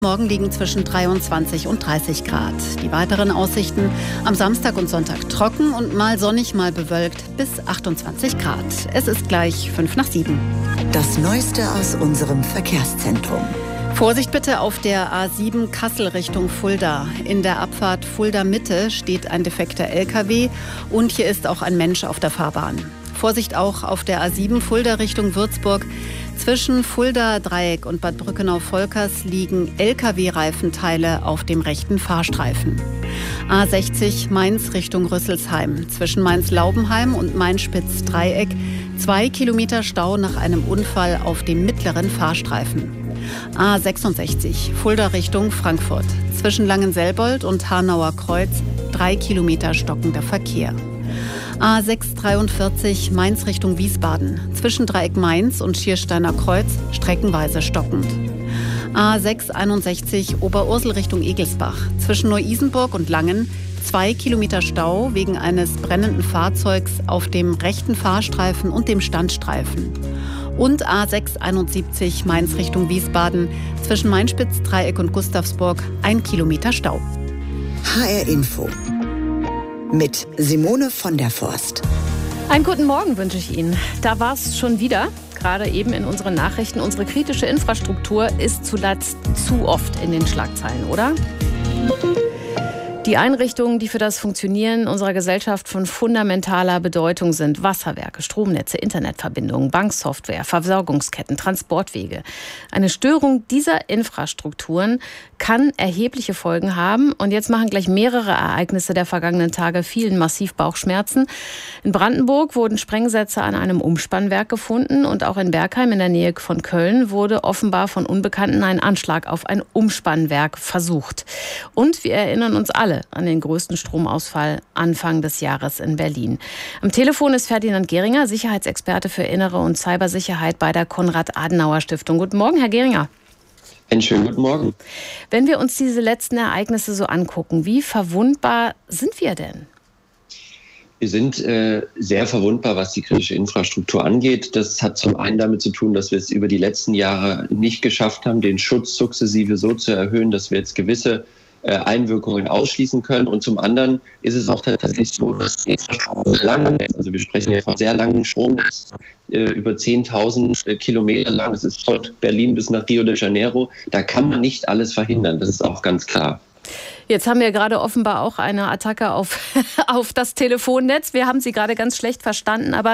Morgen liegen zwischen 23 und 30 Grad. Die weiteren Aussichten: am Samstag und Sonntag trocken und mal sonnig, mal bewölkt bis 28 Grad. Es ist gleich 6:55. Das Neueste aus unserem Verkehrszentrum. Vorsicht bitte auf der A7 Kassel Richtung Fulda. In der Abfahrt Fulda Mitte steht ein defekter LKW und hier ist auch ein Mensch auf der Fahrbahn. Vorsicht auch auf der A7 Fulda Richtung Würzburg. Zwischen Fulda Dreieck und Bad Brückenau-Volkers liegen LKW-Reifenteile auf dem rechten Fahrstreifen. A60 Mainz Richtung Rüsselsheim. Zwischen Mainz-Laubenheim und Mainz-Spitz-Dreieck 2 Kilometer Stau nach einem Unfall auf dem mittleren Fahrstreifen. A66 Fulda Richtung Frankfurt. Zwischen Langenselbold und Hanauer Kreuz 3 Kilometer stockender Verkehr. A643 Mainz Richtung Wiesbaden. Zwischen Dreieck Mainz und Schiersteiner Kreuz streckenweise stockend. A661 Oberursel Richtung Egelsbach. Zwischen Neu-Isenburg und Langen 2 Kilometer Stau wegen eines brennenden Fahrzeugs auf dem rechten Fahrstreifen und dem Standstreifen. Und A671 Mainz Richtung Wiesbaden. Zwischen Mainspitz, Dreieck und Gustavsburg 1 Kilometer Stau. HR Info mit Simone von der Forst. Einen guten Morgen wünsche ich Ihnen. Da war es schon wieder, gerade eben in unseren Nachrichten. Unsere kritische Infrastruktur ist zuletzt zu oft in den Schlagzeilen, oder? Die Einrichtungen, die für das Funktionieren unserer Gesellschaft von fundamentaler Bedeutung sind: Wasserwerke, Stromnetze, Internetverbindungen, Banksoftware, Versorgungsketten, Transportwege. Eine Störung dieser Infrastrukturen kann erhebliche Folgen haben. Und jetzt machen gleich mehrere Ereignisse der vergangenen Tage vielen massiv Bauchschmerzen. In Brandenburg wurden Sprengsätze an einem Umspannwerk gefunden. Und auch in Bergheim in der Nähe von Köln wurde offenbar von Unbekannten ein Anschlag auf ein Umspannwerk versucht. Und wir erinnern uns alle an den größten Stromausfall Anfang des Jahres in Berlin. Am Telefon ist Ferdinand Gehringer, Sicherheitsexperte für Innere und Cybersicherheit bei der Konrad-Adenauer-Stiftung. Guten Morgen, Herr Gehringer. Einen schönen guten Morgen. Wenn wir uns diese letzten Ereignisse so angucken, wie verwundbar sind wir denn? Wir sind sehr verwundbar, was die kritische Infrastruktur angeht. Das hat zum einen damit zu tun, dass wir es über die letzten Jahre nicht geschafft haben, den Schutz sukzessive so zu erhöhen, dass wir jetzt gewisse Einwirkungen ausschließen können. Und zum anderen ist es auch tatsächlich so, dass die Infrastruktur lang ist. Also wir sprechen ja von sehr langen Stromnetz, über 10.000 Kilometer lang. Das ist von Berlin bis nach Rio de Janeiro. Da kann man nicht alles verhindern. Das ist auch ganz klar. Jetzt haben wir gerade offenbar auch eine Attacke auf das Telefonnetz. Wir haben Sie gerade ganz schlecht verstanden, aber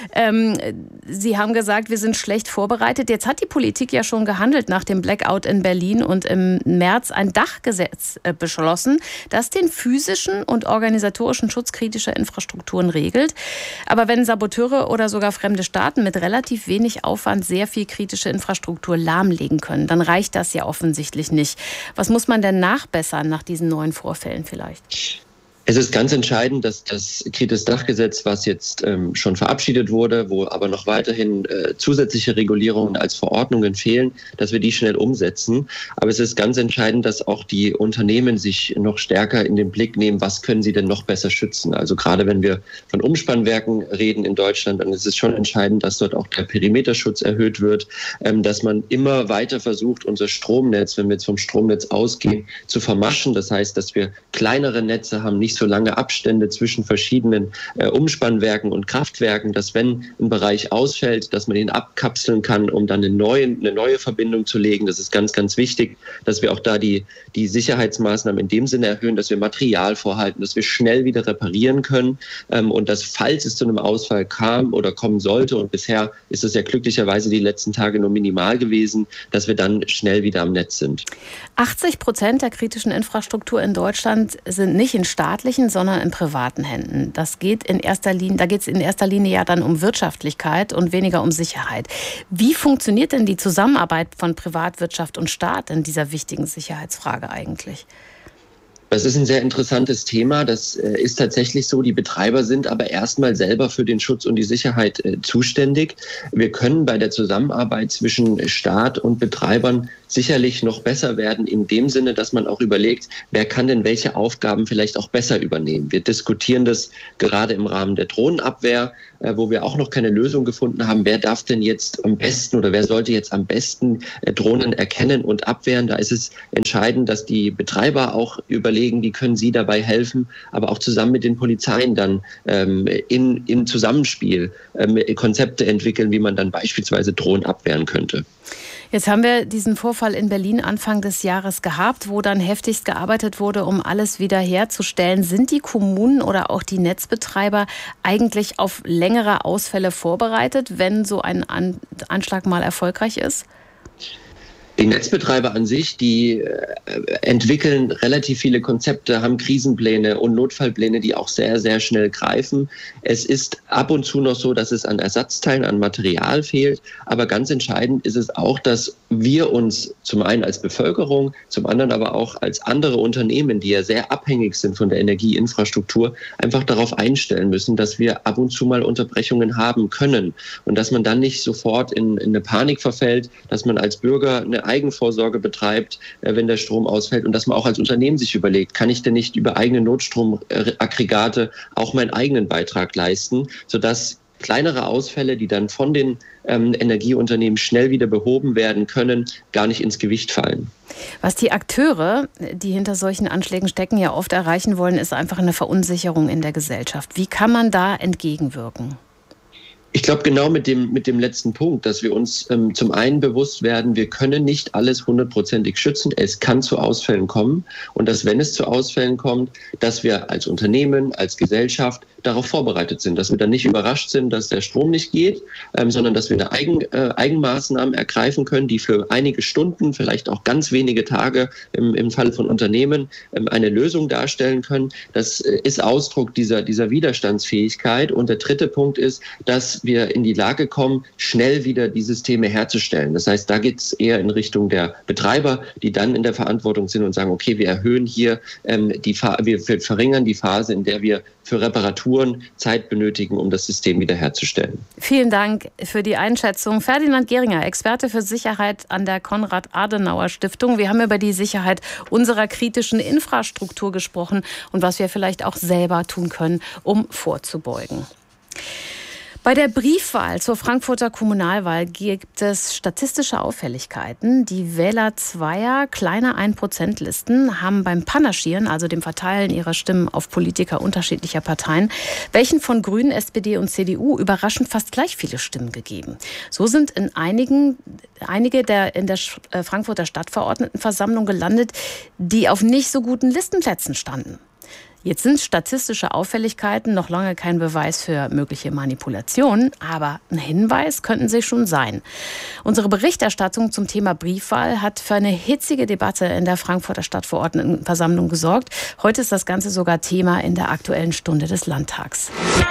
Sie haben gesagt, wir sind schlecht vorbereitet. Jetzt hat die Politik ja schon gehandelt nach dem Blackout in Berlin und im März ein Dachgesetz beschlossen, das den physischen und organisatorischen Schutz kritischer Infrastrukturen regelt. Aber wenn Saboteure oder sogar fremde Staaten mit relativ wenig Aufwand sehr viel kritische Infrastruktur lahmlegen können, dann reicht das ja offensichtlich nicht. Was muss man denn nachbessern nach diesen neuen Vorfällen vielleicht? Es ist ganz entscheidend, dass das Kritis-Dachgesetz, was jetzt schon verabschiedet wurde, wo aber noch weiterhin zusätzliche Regulierungen als Verordnungen fehlen, dass wir die schnell umsetzen. Aber es ist ganz entscheidend, dass auch die Unternehmen sich noch stärker in den Blick nehmen, was können sie denn noch besser schützen. Also gerade wenn wir von Umspannwerken reden in Deutschland, dann ist es schon entscheidend, dass dort auch der Perimeterschutz erhöht wird, dass man immer weiter versucht, unser Stromnetz, wenn wir jetzt vom Stromnetz ausgehen, zu vermaschen. Das heißt, dass wir kleinere Netze haben, nicht so lange Abstände zwischen verschiedenen Umspannwerken und Kraftwerken, dass wenn ein Bereich ausfällt, dass man ihn abkapseln kann, um dann eine neue Verbindung zu legen. Das ist ganz, ganz wichtig, dass wir auch da die Sicherheitsmaßnahmen in dem Sinne erhöhen, dass wir Material vorhalten, dass wir schnell wieder reparieren können und dass, falls es zu einem Ausfall kam oder kommen sollte, und bisher ist es ja glücklicherweise die letzten Tage nur minimal gewesen, dass wir dann schnell wieder am Netz sind. 80% der kritischen Infrastruktur in Deutschland sind nicht in staatlichen, sondern in privaten Händen. Da geht es in erster Linie ja dann um Wirtschaftlichkeit und weniger um Sicherheit. Wie funktioniert denn die Zusammenarbeit von Privatwirtschaft und Staat in dieser wichtigen Sicherheitsfrage eigentlich? Das ist ein sehr interessantes Thema. Das ist tatsächlich so. Die Betreiber sind aber erstmal selber für den Schutz und die Sicherheit zuständig. Wir können bei der Zusammenarbeit zwischen Staat und Betreibern sicherlich noch besser werden, in dem Sinne, dass man auch überlegt, wer kann denn welche Aufgaben vielleicht auch besser übernehmen. Wir diskutieren das gerade im Rahmen der Drohnenabwehr, wo wir auch noch keine Lösung gefunden haben. Wer darf denn jetzt am besten oder wer sollte jetzt am besten Drohnen erkennen und abwehren? Da ist es entscheidend, dass die Betreiber auch überlegen, wie können sie dabei helfen, aber auch zusammen mit den Polizeien dann im Zusammenspiel Konzepte entwickeln, wie man dann beispielsweise Drohnen abwehren könnte. Jetzt haben wir diesen Vorfall in Berlin Anfang des Jahres gehabt, wo dann heftigst gearbeitet wurde, um alles wiederherzustellen. Sind die Kommunen oder auch die Netzbetreiber eigentlich auf längere Ausfälle vorbereitet, wenn so ein Anschlag mal erfolgreich ist? Die Netzbetreiber an sich, die entwickeln relativ viele Konzepte, haben Krisenpläne und Notfallpläne, die auch sehr, sehr schnell greifen. Es ist ab und zu noch so, dass es an Ersatzteilen, an Material fehlt. Aber ganz entscheidend ist es auch, dass wir uns zum einen als Bevölkerung, zum anderen aber auch als andere Unternehmen, die ja sehr abhängig sind von der Energieinfrastruktur, einfach darauf einstellen müssen, dass wir ab und zu mal Unterbrechungen haben können. Und dass man dann nicht sofort in eine Panik verfällt, dass man als Bürger eine Eigenvorsorge betreibt, wenn der Strom ausfällt und dass man auch als Unternehmen sich überlegt, kann ich denn nicht über eigene Notstromaggregate auch meinen eigenen Beitrag leisten, sodass kleinere Ausfälle, die dann von den Energieunternehmen schnell wieder behoben werden können, gar nicht ins Gewicht fallen. Was die Akteure, die hinter solchen Anschlägen stecken, ja oft erreichen wollen, ist einfach eine Verunsicherung in der Gesellschaft. Wie kann man da entgegenwirken? Ich glaube genau mit dem letzten Punkt, dass wir uns zum einen bewusst werden, wir können nicht alles 100%ig schützen. Es kann zu Ausfällen kommen und dass, wenn es zu Ausfällen kommt, dass wir als Unternehmen, als Gesellschaft darauf vorbereitet sind, dass wir dann nicht überrascht sind, dass der Strom nicht geht, sondern dass wir da Eigenmaßnahmen ergreifen können, die für einige Stunden, vielleicht auch ganz wenige Tage im Falle von Unternehmen eine Lösung darstellen können. Das ist Ausdruck dieser Widerstandsfähigkeit. Und der dritte Punkt ist, dass wir in die Lage kommen, schnell wieder die Systeme herzustellen. Das heißt, da geht es eher in Richtung der Betreiber, die dann in der Verantwortung sind und sagen, okay, wir erhöhen hier wir verringern die Phase, in der wir für Reparaturen Zeit benötigen, um das System wiederherzustellen. Vielen Dank für die Einschätzung. Ferdinand Gehringer, Experte für Sicherheit an der Konrad-Adenauer-Stiftung. Wir haben über die Sicherheit unserer kritischen Infrastruktur gesprochen und was wir vielleicht auch selber tun können, um vorzubeugen. Bei der Briefwahl zur Frankfurter Kommunalwahl gibt es statistische Auffälligkeiten. Die Wähler zweier kleiner 1%-Listen haben beim Panaschieren, also dem Verteilen ihrer Stimmen auf Politiker unterschiedlicher Parteien, welchen von Grünen, SPD und CDU überraschend fast gleich viele Stimmen gegeben. So sind einige in der Frankfurter Stadtverordnetenversammlung gelandet, die auf nicht so guten Listenplätzen standen. Jetzt sind statistische Auffälligkeiten noch lange kein Beweis für mögliche Manipulationen, aber ein Hinweis könnten sie schon sein. Unsere Berichterstattung zum Thema Briefwahl hat für eine hitzige Debatte in der Frankfurter Stadtverordnetenversammlung gesorgt. Heute ist das Ganze sogar Thema in der Aktuellen Stunde des Landtags.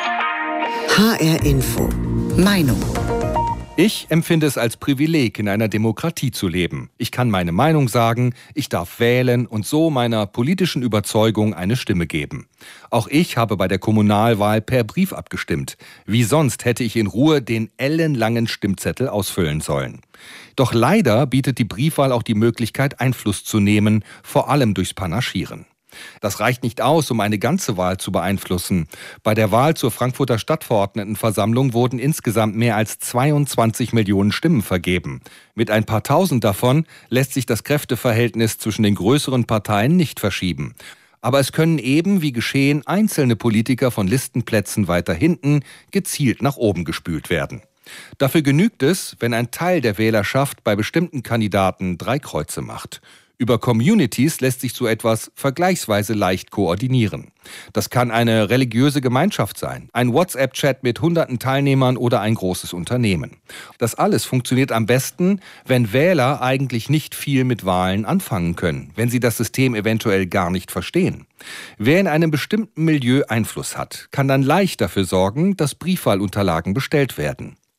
HR Info. Meinung. Ich empfinde es als Privileg, in einer Demokratie zu leben. Ich kann meine Meinung sagen, ich darf wählen und so meiner politischen Überzeugung eine Stimme geben. Auch ich habe bei der Kommunalwahl per Brief abgestimmt. Wie sonst hätte ich in Ruhe den ellenlangen Stimmzettel ausfüllen sollen. Doch leider bietet die Briefwahl auch die Möglichkeit, Einfluss zu nehmen, vor allem durchs Panaschieren. Das reicht nicht aus, um eine ganze Wahl zu beeinflussen. Bei der Wahl zur Frankfurter Stadtverordnetenversammlung wurden insgesamt mehr als 22 Millionen Stimmen vergeben. Mit ein paar Tausend davon lässt sich das Kräfteverhältnis zwischen den größeren Parteien nicht verschieben. Aber es können eben, wie geschehen, einzelne Politiker von Listenplätzen weiter hinten gezielt nach oben gespült werden. Dafür genügt es, wenn ein Teil der Wählerschaft bei bestimmten Kandidaten 3 Kreuze macht. Über Communities lässt sich so etwas vergleichsweise leicht koordinieren. Das kann eine religiöse Gemeinschaft sein, ein WhatsApp-Chat mit hunderten Teilnehmern oder ein großes Unternehmen. Das alles funktioniert am besten, wenn Wähler eigentlich nicht viel mit Wahlen anfangen können, wenn sie das System eventuell gar nicht verstehen. Wer in einem bestimmten Milieu Einfluss hat, kann dann leicht dafür sorgen, dass Briefwahlunterlagen bestellt werden.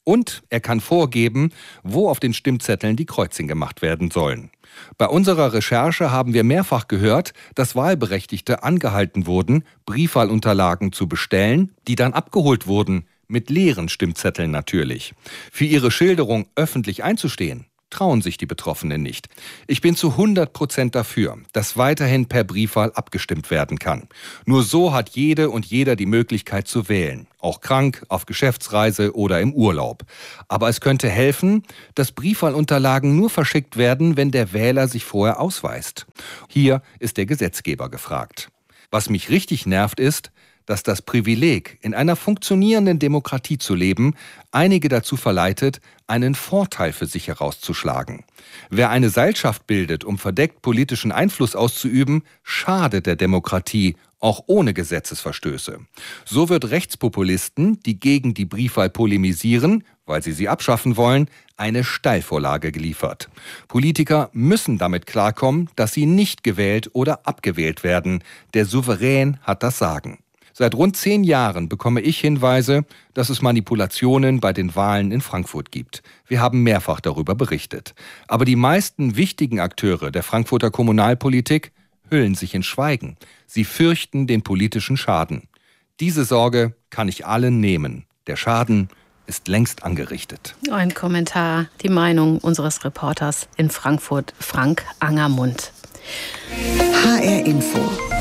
Und er kann vorgeben, wo auf den Stimmzetteln die Kreuzchen gemacht werden sollen. Bei unserer Recherche haben wir mehrfach gehört, dass Wahlberechtigte angehalten wurden, Briefwahlunterlagen zu bestellen, die dann abgeholt wurden, mit leeren Stimmzetteln natürlich. Für ihre Schilderung öffentlich einzustehen, trauen sich die Betroffenen nicht. Ich bin zu 100% dafür, dass weiterhin per Briefwahl abgestimmt werden kann. Nur so hat jede und jeder die Möglichkeit zu wählen. Auch krank, auf Geschäftsreise oder im Urlaub. Aber es könnte helfen, dass Briefwahlunterlagen nur verschickt werden, wenn der Wähler sich vorher ausweist. Hier ist der Gesetzgeber gefragt. Was mich richtig nervt ist, dass das Privileg, in einer funktionierenden Demokratie zu leben, einige dazu verleitet, einen Vorteil für sich herauszuschlagen. Wer eine Seilschaft bildet, um verdeckt politischen Einfluss auszuüben, schadet der Demokratie, auch ohne Gesetzesverstöße. So wird Rechtspopulisten, die gegen die Briefwahl polemisieren, weil sie abschaffen wollen, eine Steilvorlage geliefert. Politiker müssen damit klarkommen, dass sie nicht gewählt oder abgewählt werden. Der Souverän hat das Sagen. Seit rund 10 Jahren bekomme ich Hinweise, dass es Manipulationen bei den Wahlen in Frankfurt gibt. Wir haben mehrfach darüber berichtet. Aber die meisten wichtigen Akteure der Frankfurter Kommunalpolitik hüllen sich in Schweigen. Sie fürchten den politischen Schaden. Diese Sorge kann ich allen nehmen. Der Schaden ist längst angerichtet. Ein Kommentar, die Meinung unseres Reporters in Frankfurt, Frank Angermund. HR Info.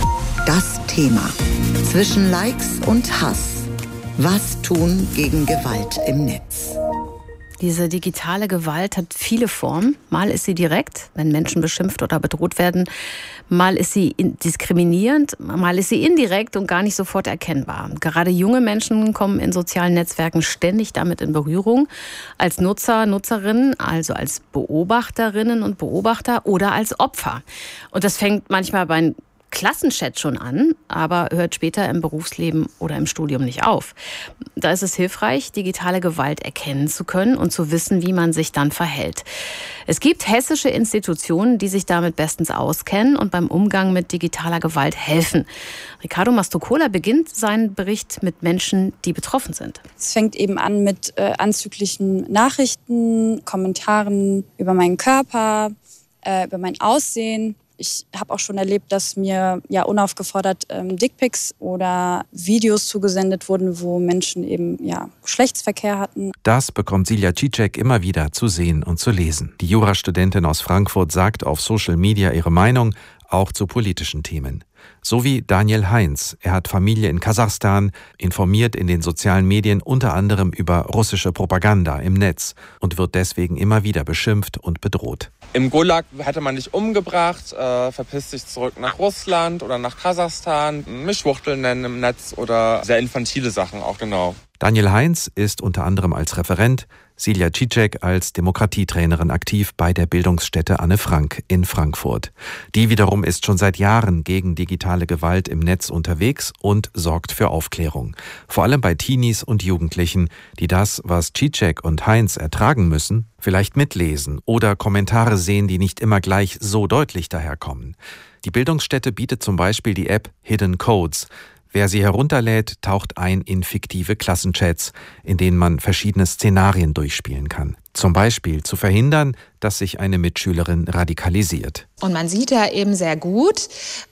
Das Thema. Zwischen Likes und Hass. Was tun gegen Gewalt im Netz? Diese digitale Gewalt hat viele Formen. Mal ist sie direkt, wenn Menschen beschimpft oder bedroht werden. Mal ist sie diskriminierend, mal ist sie indirekt und gar nicht sofort erkennbar. Gerade junge Menschen kommen in sozialen Netzwerken ständig damit in Berührung. Als Nutzer, Nutzerinnen, also als Beobachterinnen und Beobachter oder als Opfer. Und das fängt manchmal bei Klassenchat schon an, aber hört später im Berufsleben oder im Studium nicht auf. Da ist es hilfreich, digitale Gewalt erkennen zu können und zu wissen, wie man sich dann verhält. Es gibt hessische Institutionen, die sich damit bestens auskennen und beim Umgang mit digitaler Gewalt helfen. Ricardo Mastrocola beginnt seinen Bericht mit Menschen, die betroffen sind. Es fängt eben an mit anzüglichen Nachrichten, Kommentaren über meinen Körper, über mein Aussehen. Ich habe auch schon erlebt, dass mir unaufgefordert Dickpics oder Videos zugesendet wurden, wo Menschen eben Geschlechtsverkehr hatten. Das bekommt Silja Cicek immer wieder zu sehen und zu lesen. Die Jurastudentin aus Frankfurt sagt auf Social Media ihre Meinung, auch zu politischen Themen. So wie Daniel Heinz. Er hat Familie in Kasachstan, informiert in den sozialen Medien unter anderem über russische Propaganda im Netz und wird deswegen immer wieder beschimpft und bedroht. Im Gulag hätte man dich umgebracht, verpiss dich zurück nach Russland oder nach Kasachstan, mich Schwuchtel nennen im Netz oder sehr infantile Sachen auch, genau. Daniel Heinz ist unter anderem als Referent, Silja Cicek als Demokratietrainerin aktiv bei der Bildungsstätte Anne Frank in Frankfurt. Die wiederum ist schon seit Jahren gegen digitale Gewalt im Netz unterwegs und sorgt für Aufklärung. Vor allem bei Teenies und Jugendlichen, die das, was Cicek und Heinz ertragen müssen, vielleicht mitlesen oder Kommentare sehen, die nicht immer gleich so deutlich daherkommen. Die Bildungsstätte bietet zum Beispiel die App Hidden Codes. Wer sie herunterlädt, taucht ein in fiktive Klassenchats, in denen man verschiedene Szenarien durchspielen kann. Zum Beispiel zu verhindern, dass sich eine Mitschülerin radikalisiert. Und man sieht da eben sehr gut,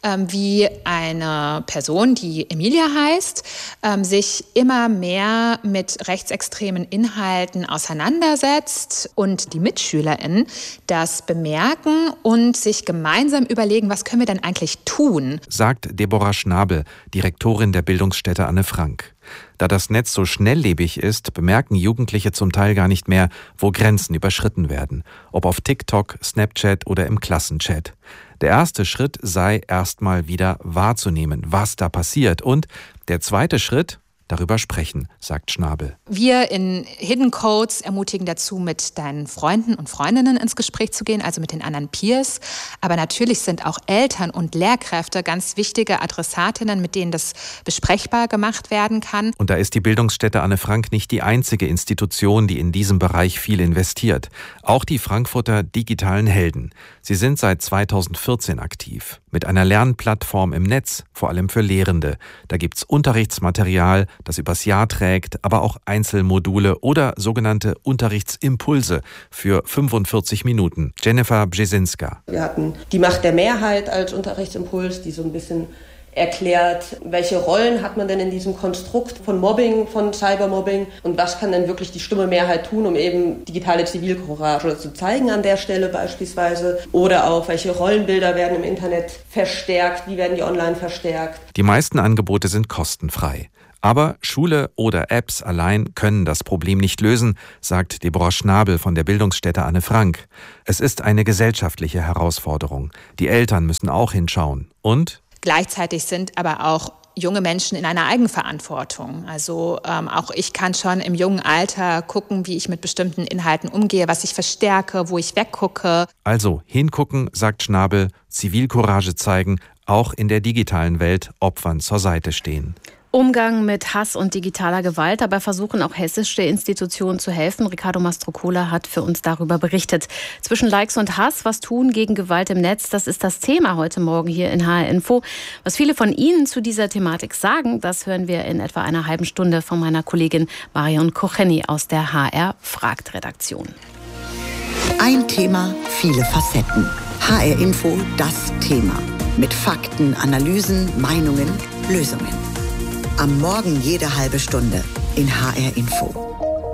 wie eine Person, die Emilia heißt, sich immer mehr mit rechtsextremen Inhalten auseinandersetzt und die MitschülerInnen das bemerken und sich gemeinsam überlegen, was können wir denn eigentlich tun? Sagt Deborah Schnabel, Direktorin der Bildungsstätte Anne Frank. Da das Netz so schnelllebig ist, bemerken Jugendliche zum Teil gar nicht mehr, wo Grenzen überschritten werden. Ob auf TikTok, Snapchat oder im Klassenchat. Der erste Schritt sei erstmal wieder wahrzunehmen, was da passiert. Und der zweite Schritt, darüber sprechen, sagt Schnabel. Wir in Hidden Codes ermutigen dazu, mit deinen Freunden und Freundinnen ins Gespräch zu gehen, also mit den anderen Peers. Aber natürlich sind auch Eltern und Lehrkräfte ganz wichtige Adressatinnen, mit denen das besprechbar gemacht werden kann. Und da ist die Bildungsstätte Anne Frank nicht die einzige Institution, die in diesem Bereich viel investiert. Auch die Frankfurter digitalen Helden. Sie sind seit 2014 aktiv. Mit einer Lernplattform im Netz, vor allem für Lehrende. Da gibt's Unterrichtsmaterial, das übers Jahr trägt, aber auch Einzelmodule oder sogenannte Unterrichtsimpulse für 45 Minuten. Jennifer Brzezinska. Wir hatten die Macht der Mehrheit als Unterrichtsimpuls, die so ein bisschen erklärt, welche Rollen hat man denn in diesem Konstrukt von Mobbing, von Cybermobbing und was kann denn wirklich die stumme Mehrheit tun, um eben digitale Zivilcourage zu zeigen an der Stelle beispielsweise, oder auch welche Rollenbilder werden im Internet verstärkt, wie werden die online verstärkt. Die meisten Angebote sind kostenfrei. Aber Schule oder Apps allein können das Problem nicht lösen, sagt Deborah Schnabel von der Bildungsstätte Anne Frank. Es ist eine gesellschaftliche Herausforderung. Die Eltern müssen auch hinschauen. Und gleichzeitig sind aber auch junge Menschen in einer Eigenverantwortung. Also auch ich kann schon im jungen Alter gucken, wie ich mit bestimmten Inhalten umgehe, was ich verstärke, wo ich weggucke. Also hingucken, sagt Schnabel, Zivilcourage zeigen, auch in der digitalen Welt Opfern zur Seite stehen. Umgang mit Hass und digitaler Gewalt. Dabei versuchen auch hessische Institutionen zu helfen. Ricardo Mastrocola hat für uns darüber berichtet. Zwischen Likes und Hass, was tun gegen Gewalt im Netz, das ist das Thema heute Morgen hier in HR Info. Was viele von Ihnen zu dieser Thematik sagen, das hören wir in etwa einer halben Stunde von meiner Kollegin Marion Kocheni aus der HR Fragt Redaktion. Ein Thema, viele Facetten. HR Info, das Thema. Mit Fakten, Analysen, Meinungen, Lösungen. Am Morgen jede halbe Stunde in HR Info.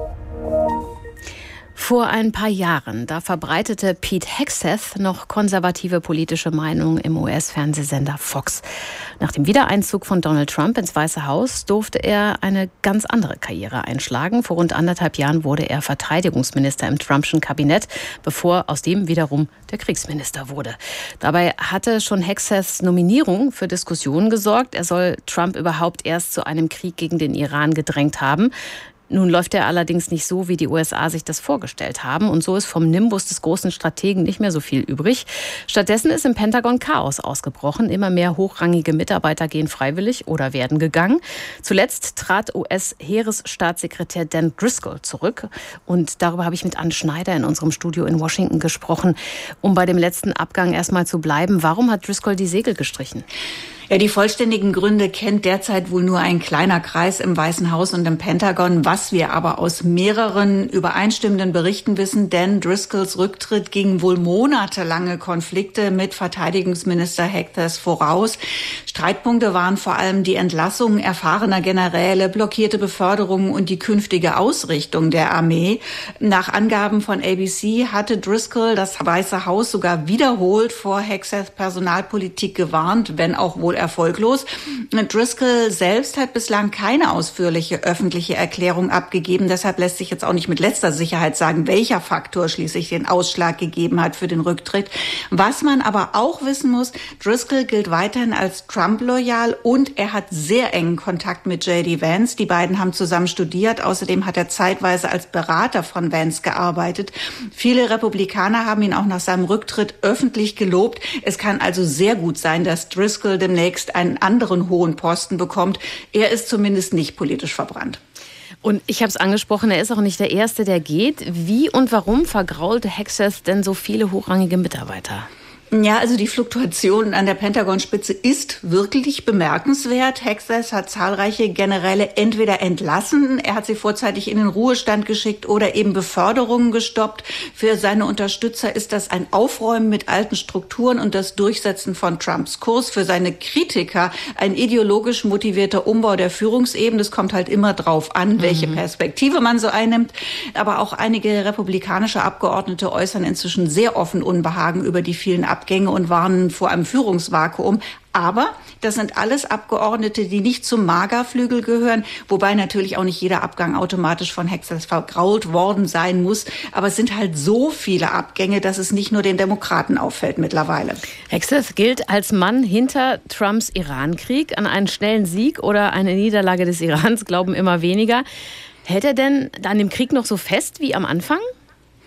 Vor ein paar Jahren, da verbreitete Pete Hegseth noch konservative politische Meinungen im US-Fernsehsender Fox. Nach dem Wiedereinzug von Donald Trump ins Weiße Haus durfte er eine ganz andere Karriere einschlagen. Vor rund 1,5 Jahren wurde er Verteidigungsminister im Trumpschen Kabinett, bevor aus dem wiederum der Kriegsminister wurde. Dabei hatte schon Hegseths Nominierung für Diskussionen gesorgt. Er soll Trump überhaupt erst zu einem Krieg gegen den Iran gedrängt haben. Nun läuft er allerdings nicht so, wie die USA sich das vorgestellt haben. Und so ist vom Nimbus des großen Strategen nicht mehr so viel übrig. Stattdessen ist im Pentagon Chaos ausgebrochen. Immer mehr hochrangige Mitarbeiter gehen freiwillig oder werden gegangen. Zuletzt trat US-Heeresstaatssekretär Dan Driscoll zurück. Und darüber habe ich mit Anne Schneider in unserem Studio in Washington gesprochen. Um bei dem letzten Abgang erstmal zu bleiben. Warum hat Driscoll die Segel gestrichen? Ja, die vollständigen Gründe kennt derzeit wohl nur ein kleiner Kreis im Weißen Haus und im Pentagon. Was wir aber aus mehreren übereinstimmenden Berichten wissen, Dan Driscolls Rücktritt ging wohl monatelange Konflikte mit Verteidigungsminister Hegseth voraus. Streitpunkte waren vor allem die Entlassung erfahrener Generäle, blockierte Beförderungen und die künftige Ausrichtung der Armee. Nach Angaben von ABC hatte Driscoll das Weiße Haus sogar wiederholt vor Hegseths Personalpolitik gewarnt, wenn auch wohl erfolglos. Driscoll selbst hat bislang keine ausführliche öffentliche Erklärung abgegeben. Deshalb lässt sich jetzt auch nicht mit letzter Sicherheit sagen, welcher Faktor schließlich den Ausschlag gegeben hat für den Rücktritt. Was man aber auch wissen muss, Driscoll gilt weiterhin als Trump-loyal und er hat sehr engen Kontakt mit J.D. Vance. Die beiden haben zusammen studiert. Außerdem hat er zeitweise als Berater von Vance gearbeitet. Viele Republikaner haben ihn auch nach seinem Rücktritt öffentlich gelobt. Es kann also sehr gut sein, dass Driscoll demnächst einen anderen hohen Posten bekommt. Er ist zumindest nicht politisch verbrannt. Und ich habe es angesprochen, er ist auch nicht der Erste, der geht. Wie und warum vergraulte Hegseth denn so viele hochrangige Mitarbeiter? Ja, also die Fluktuation an der Pentagon-Spitze ist wirklich bemerkenswert. Hegseth hat zahlreiche Generäle entweder entlassen, er hat sie vorzeitig in den Ruhestand geschickt oder eben Beförderungen gestoppt. Für seine Unterstützer ist das ein Aufräumen mit alten Strukturen und das Durchsetzen von Trumps Kurs. Für seine Kritiker ein ideologisch motivierter Umbau der Führungsebene. Es kommt halt immer drauf an, welche Perspektive man so einnimmt. Aber auch einige republikanische Abgeordnete äußern inzwischen sehr offen Unbehagen über die vielen Abgänge und warnen vor einem Führungsvakuum. Aber das sind alles Abgeordnete, die nicht zum MAGA-Flügel gehören, wobei natürlich auch nicht jeder Abgang automatisch von Hegseth vergrault worden sein muss. Aber es sind halt so viele Abgänge, dass es nicht nur den Demokraten auffällt mittlerweile. Hegseth gilt als Mann hinter Trumps Irankrieg. An einen schnellen Sieg oder eine Niederlage des Irans glauben immer weniger. Hält er denn an dem Krieg noch so fest wie am Anfang?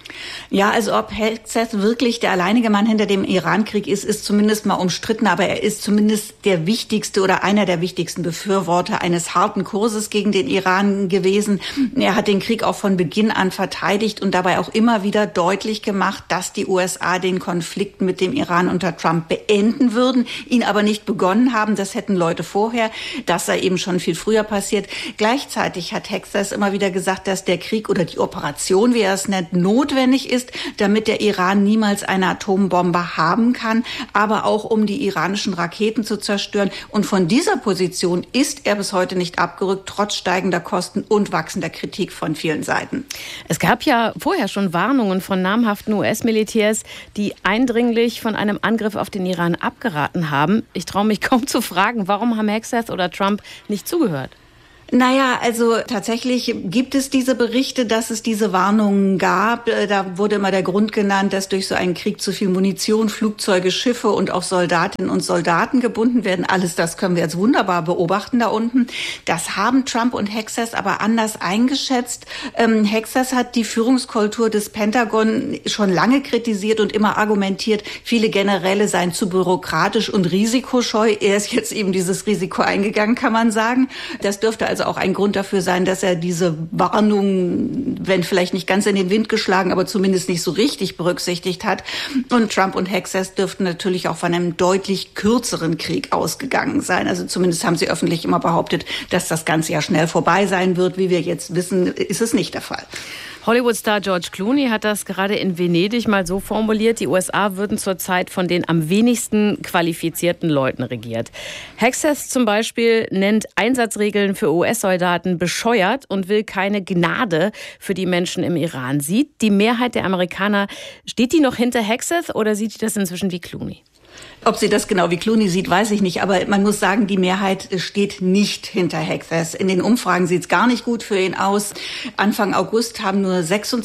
Ja, also ob Hegseth wirklich der alleinige Mann hinter dem Iran-Krieg ist zumindest mal umstritten, aber er ist zumindest der wichtigste oder einer der wichtigsten Befürworter eines harten Kurses gegen den Iran gewesen. Er hat den Krieg auch von Beginn an verteidigt und dabei auch immer wieder deutlich gemacht, dass die USA den Konflikt mit dem Iran unter Trump beenden würden, ihn aber nicht begonnen haben. Das hätten Leute vorher. Das sei eben schon viel früher passiert. Gleichzeitig hat Hegseth immer wieder gesagt, dass der Krieg oder die Operation, wie er es nennt, notwendig ist, damit der Iran niemals eine Atombombe haben kann, aber auch um die iranischen Raketen zu zerstören. Und von dieser Position ist er bis heute nicht abgerückt, trotz steigender Kosten und wachsender Kritik von vielen Seiten. Es gab ja vorher schon Warnungen von namhaften US-Militärs, die eindringlich von einem Angriff auf den Iran abgeraten haben. Ich traue mich kaum zu fragen, warum haben Hegseth oder Trump nicht zugehört? Naja, also tatsächlich gibt es diese Berichte, dass es diese Warnungen gab. Da wurde immer der Grund genannt, dass durch so einen Krieg zu viel Munition, Flugzeuge, Schiffe und auch Soldatinnen und Soldaten gebunden werden. Alles das können wir jetzt wunderbar beobachten da unten. Das haben Trump und Hegseth aber anders eingeschätzt. Hegseth hat die Führungskultur des Pentagon schon lange kritisiert und immer argumentiert, viele Generäle seien zu bürokratisch und risikoscheu. Er ist jetzt eben dieses Risiko eingegangen, kann man sagen. Das dürfte also auch ein Grund dafür sein, dass er diese Warnung, wenn vielleicht nicht ganz in den Wind geschlagen, aber zumindest nicht so richtig berücksichtigt hat. Und Trump und Hegseth dürften natürlich auch von einem deutlich kürzeren Krieg ausgegangen sein. Also zumindest haben sie öffentlich immer behauptet, dass das Ganze ja schnell vorbei sein wird. Wie wir jetzt wissen, ist es nicht der Fall. Hollywood-Star George Clooney hat das gerade in Venedig mal so formuliert, die USA würden zurzeit von den am wenigsten qualifizierten Leuten regiert. Hegseth zum Beispiel nennt Einsatzregeln für US-Soldaten bescheuert und will keine Gnade für die Menschen im Iran. Sieht die Mehrheit der Amerikaner, steht die noch hinter Hegseth oder sieht die das inzwischen wie Clooney? Ob sie das genau wie Clooney sieht, weiß ich nicht. Aber man muss sagen, die Mehrheit steht nicht hinter Hegseth. In den Umfragen sieht es gar nicht gut für ihn aus. Anfang August haben nur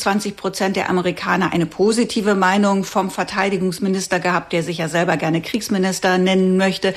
26% der Amerikaner eine positive Meinung vom Verteidigungsminister gehabt, der sich ja selber gerne Kriegsminister nennen möchte.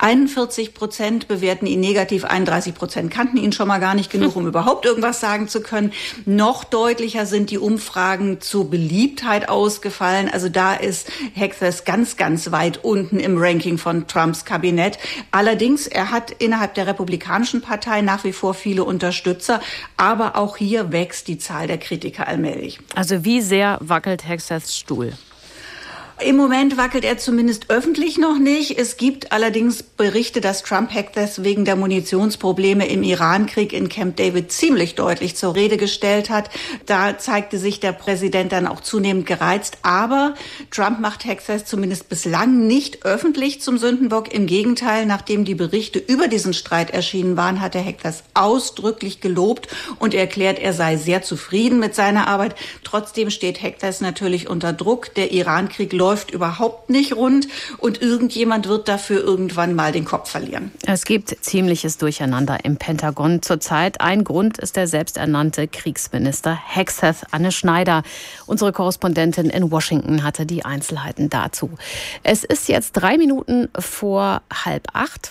41% bewerten ihn negativ, 31% kannten ihn schon mal gar nicht genug, um überhaupt irgendwas sagen zu können. Noch deutlicher sind die Umfragen zur Beliebtheit ausgefallen. Also da ist Hegseth ganz, ganz weit unten im Ranking von Trumps Kabinett. Allerdings, er hat innerhalb der Republikanischen Partei nach wie vor viele Unterstützer, aber auch hier wächst die Zahl der Kritiker allmählich. Also wie sehr wackelt Hegseths Stuhl? Im Moment wackelt er zumindest öffentlich noch nicht. Es gibt allerdings Berichte, dass Trump Hegseth wegen der Munitionsprobleme im Iran-Krieg in Camp David ziemlich deutlich zur Rede gestellt hat. Da zeigte sich der Präsident dann auch zunehmend gereizt. Aber Trump macht Hegseth zumindest bislang nicht öffentlich zum Sündenbock. Im Gegenteil, nachdem die Berichte über diesen Streit erschienen waren, hat er Hegseth ausdrücklich gelobt und erklärt, er sei sehr zufrieden mit seiner Arbeit. Trotzdem steht Hegseth natürlich unter Druck. Der Iran-Krieg läuft überhaupt nicht rund und irgendjemand wird dafür irgendwann mal den Kopf verlieren. Es gibt ziemliches Durcheinander im Pentagon zurzeit. Ein Grund ist der selbsternannte Kriegsminister Hegseth. Anne Schneider, unsere Korrespondentin in Washington, hatte die Einzelheiten dazu. Es ist jetzt 3 Minuten vor 7:30.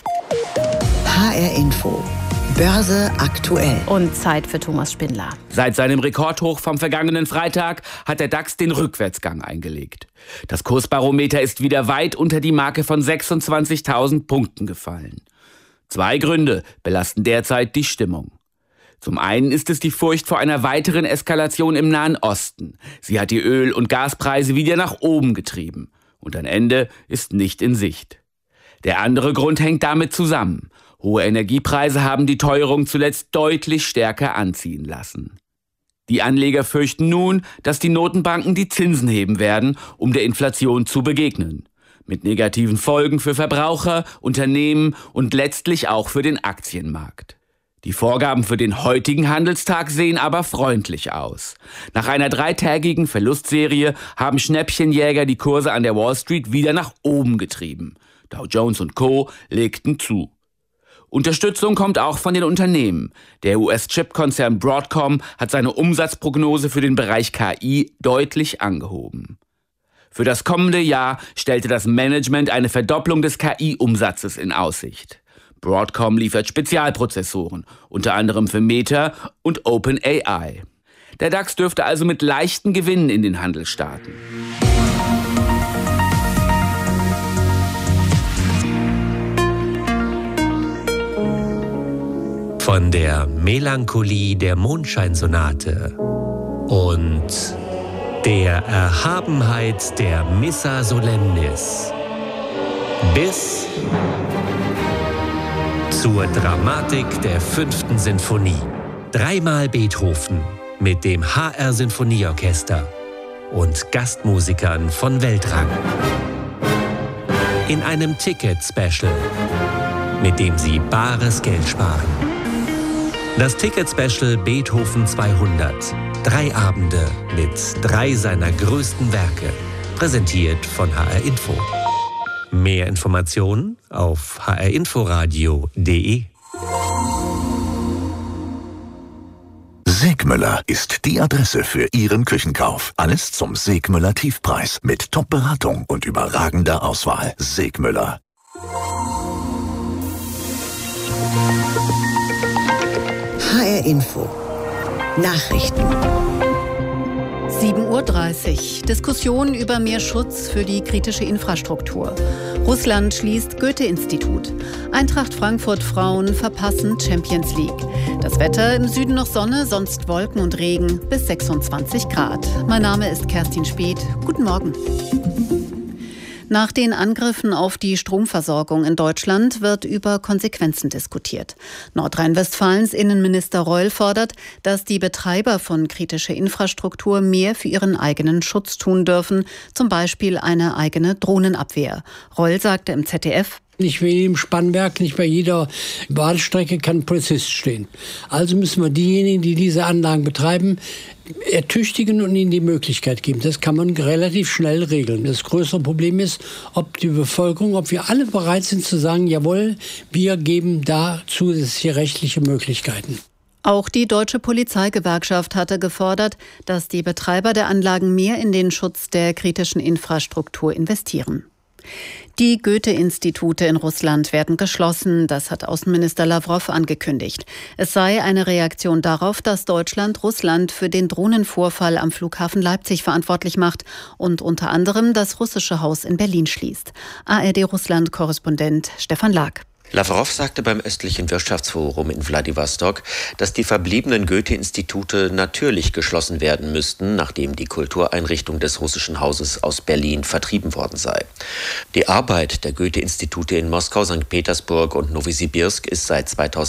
HR Info. Börse aktuell. Und Zeit für Thomas Spindler. Seit seinem Rekordhoch vom vergangenen Freitag hat der DAX den Rückwärtsgang eingelegt. Das Kursbarometer ist wieder weit unter die Marke von 26.000 Punkten gefallen. 2 Gründe belasten derzeit die Stimmung. Zum einen ist es die Furcht vor einer weiteren Eskalation im Nahen Osten. Sie hat die Öl- und Gaspreise wieder nach oben getrieben. Und ein Ende ist nicht in Sicht. Der andere Grund hängt damit zusammen. Hohe Energiepreise haben die Teuerung zuletzt deutlich stärker anziehen lassen. Die Anleger fürchten nun, dass die Notenbanken die Zinsen heben werden, um der Inflation zu begegnen. Mit negativen Folgen für Verbraucher, Unternehmen und letztlich auch für den Aktienmarkt. Die Vorgaben für den heutigen Handelstag sehen aber freundlich aus. Nach einer 3-tägigen Verlustserie haben Schnäppchenjäger die Kurse an der Wall Street wieder nach oben getrieben. Dow Jones und Co. legten zu. Unterstützung kommt auch von den Unternehmen. Der US-Chip-Konzern Broadcom hat seine Umsatzprognose für den Bereich KI deutlich angehoben. Für das kommende Jahr stellte das Management eine Verdopplung des KI-Umsatzes in Aussicht. Broadcom liefert Spezialprozessoren, unter anderem für Meta und OpenAI. Der DAX dürfte also mit leichten Gewinnen in den Handel starten. Von der Melancholie der Mondscheinsonate und der Erhabenheit der Missa Solemnis bis zur Dramatik der 5. Sinfonie. 3-mal Beethoven mit dem HR Sinfonieorchester und Gastmusikern von Weltrang. In einem Ticket-Special, mit dem Sie bares Geld sparen. Das Ticket-Special Beethoven 200. 3 Abende mit 3 seiner größten Werke. Präsentiert von HR Info. Mehr Informationen auf hrinforadio.de. Segmüller ist die Adresse für Ihren Küchenkauf. Alles zum Segmüller Tiefpreis mit Top-Beratung und überragender Auswahl. Segmüller. HR Info. Nachrichten. 7:30 Uhr. Diskussion über mehr Schutz für die kritische Infrastruktur. Russland schließt Goethe-Institut. Eintracht Frankfurt Frauen verpassen Champions League. Das Wetter im Süden noch Sonne, sonst Wolken und Regen bis 26 Grad. Mein Name ist Kerstin Speth. Guten Morgen. Nach den Angriffen auf die Stromversorgung in Deutschland wird über Konsequenzen diskutiert. Nordrhein-Westfalens Innenminister Reul fordert, dass die Betreiber von kritischer Infrastruktur mehr für ihren eigenen Schutz tun dürfen, zum Beispiel eine eigene Drohnenabwehr. Reul sagte im ZDF: Nicht wie im Spannwerk, nicht bei jeder Bahnstrecke kann ein Polizist stehen. Also müssen wir diejenigen, die diese Anlagen betreiben, ertüchtigen und ihnen die Möglichkeit geben. Das kann man relativ schnell regeln. Das größere Problem ist, ob die Bevölkerung, ob wir alle bereit sind zu sagen, jawohl, wir geben da zusätzliche rechtliche Möglichkeiten. Auch die Deutsche Polizeigewerkschaft hatte gefordert, dass die Betreiber der Anlagen mehr in den Schutz der kritischen Infrastruktur investieren. Die Goethe-Institute in Russland werden geschlossen, das hat Außenminister Lawrow angekündigt. Es sei eine Reaktion darauf, dass Deutschland Russland für den Drohnenvorfall am Flughafen Leipzig verantwortlich macht und unter anderem das russische Haus in Berlin schließt. ARD-Russland-Korrespondent Stefan Lag. Lawrow sagte beim östlichen Wirtschaftsforum in Wladiwostok, dass die verbliebenen Goethe-Institute natürlich geschlossen werden müssten, nachdem die Kultureinrichtung des russischen Hauses aus Berlin vertrieben worden sei. Die Arbeit der Goethe-Institute in Moskau, St. Petersburg und Nowosibirsk ist seit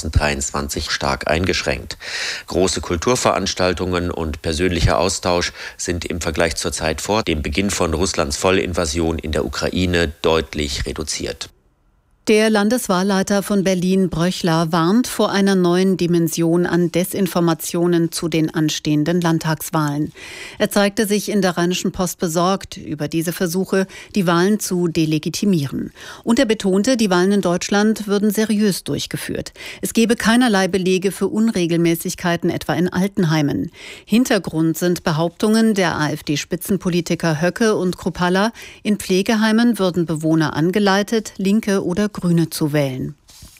2023 stark eingeschränkt. Große Kulturveranstaltungen und persönlicher Austausch sind im Vergleich zur Zeit vor dem Beginn von Russlands Vollinvasion in der Ukraine deutlich reduziert. Der Landeswahlleiter von Berlin, Bröchler, warnt vor einer neuen Dimension an Desinformationen zu den anstehenden Landtagswahlen. Er zeigte sich in der Rheinischen Post besorgt über diese Versuche, die Wahlen zu delegitimieren. Und er betonte, die Wahlen in Deutschland würden seriös durchgeführt. Es gebe keinerlei Belege für Unregelmäßigkeiten, etwa in Altenheimen. Hintergrund sind Behauptungen der AfD-Spitzenpolitiker Höcke und Kruppalla, in Pflegeheimen würden Bewohner angeleitet, Linke oder Grüne zu wählen.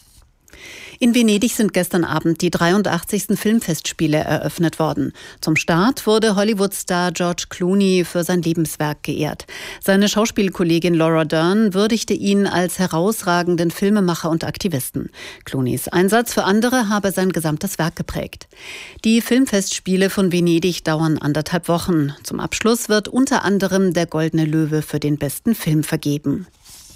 In Venedig sind gestern Abend die 83. Filmfestspiele eröffnet worden. Zum Start wurde Hollywood-Star George Clooney für sein Lebenswerk geehrt. Seine Schauspielkollegin Laura Dern würdigte ihn als herausragenden Filmemacher und Aktivisten. Clooneys Einsatz für andere habe sein gesamtes Werk geprägt. Die Filmfestspiele von Venedig dauern 1,5 Wochen. Zum Abschluss wird unter anderem der Goldene Löwe für den besten Film vergeben.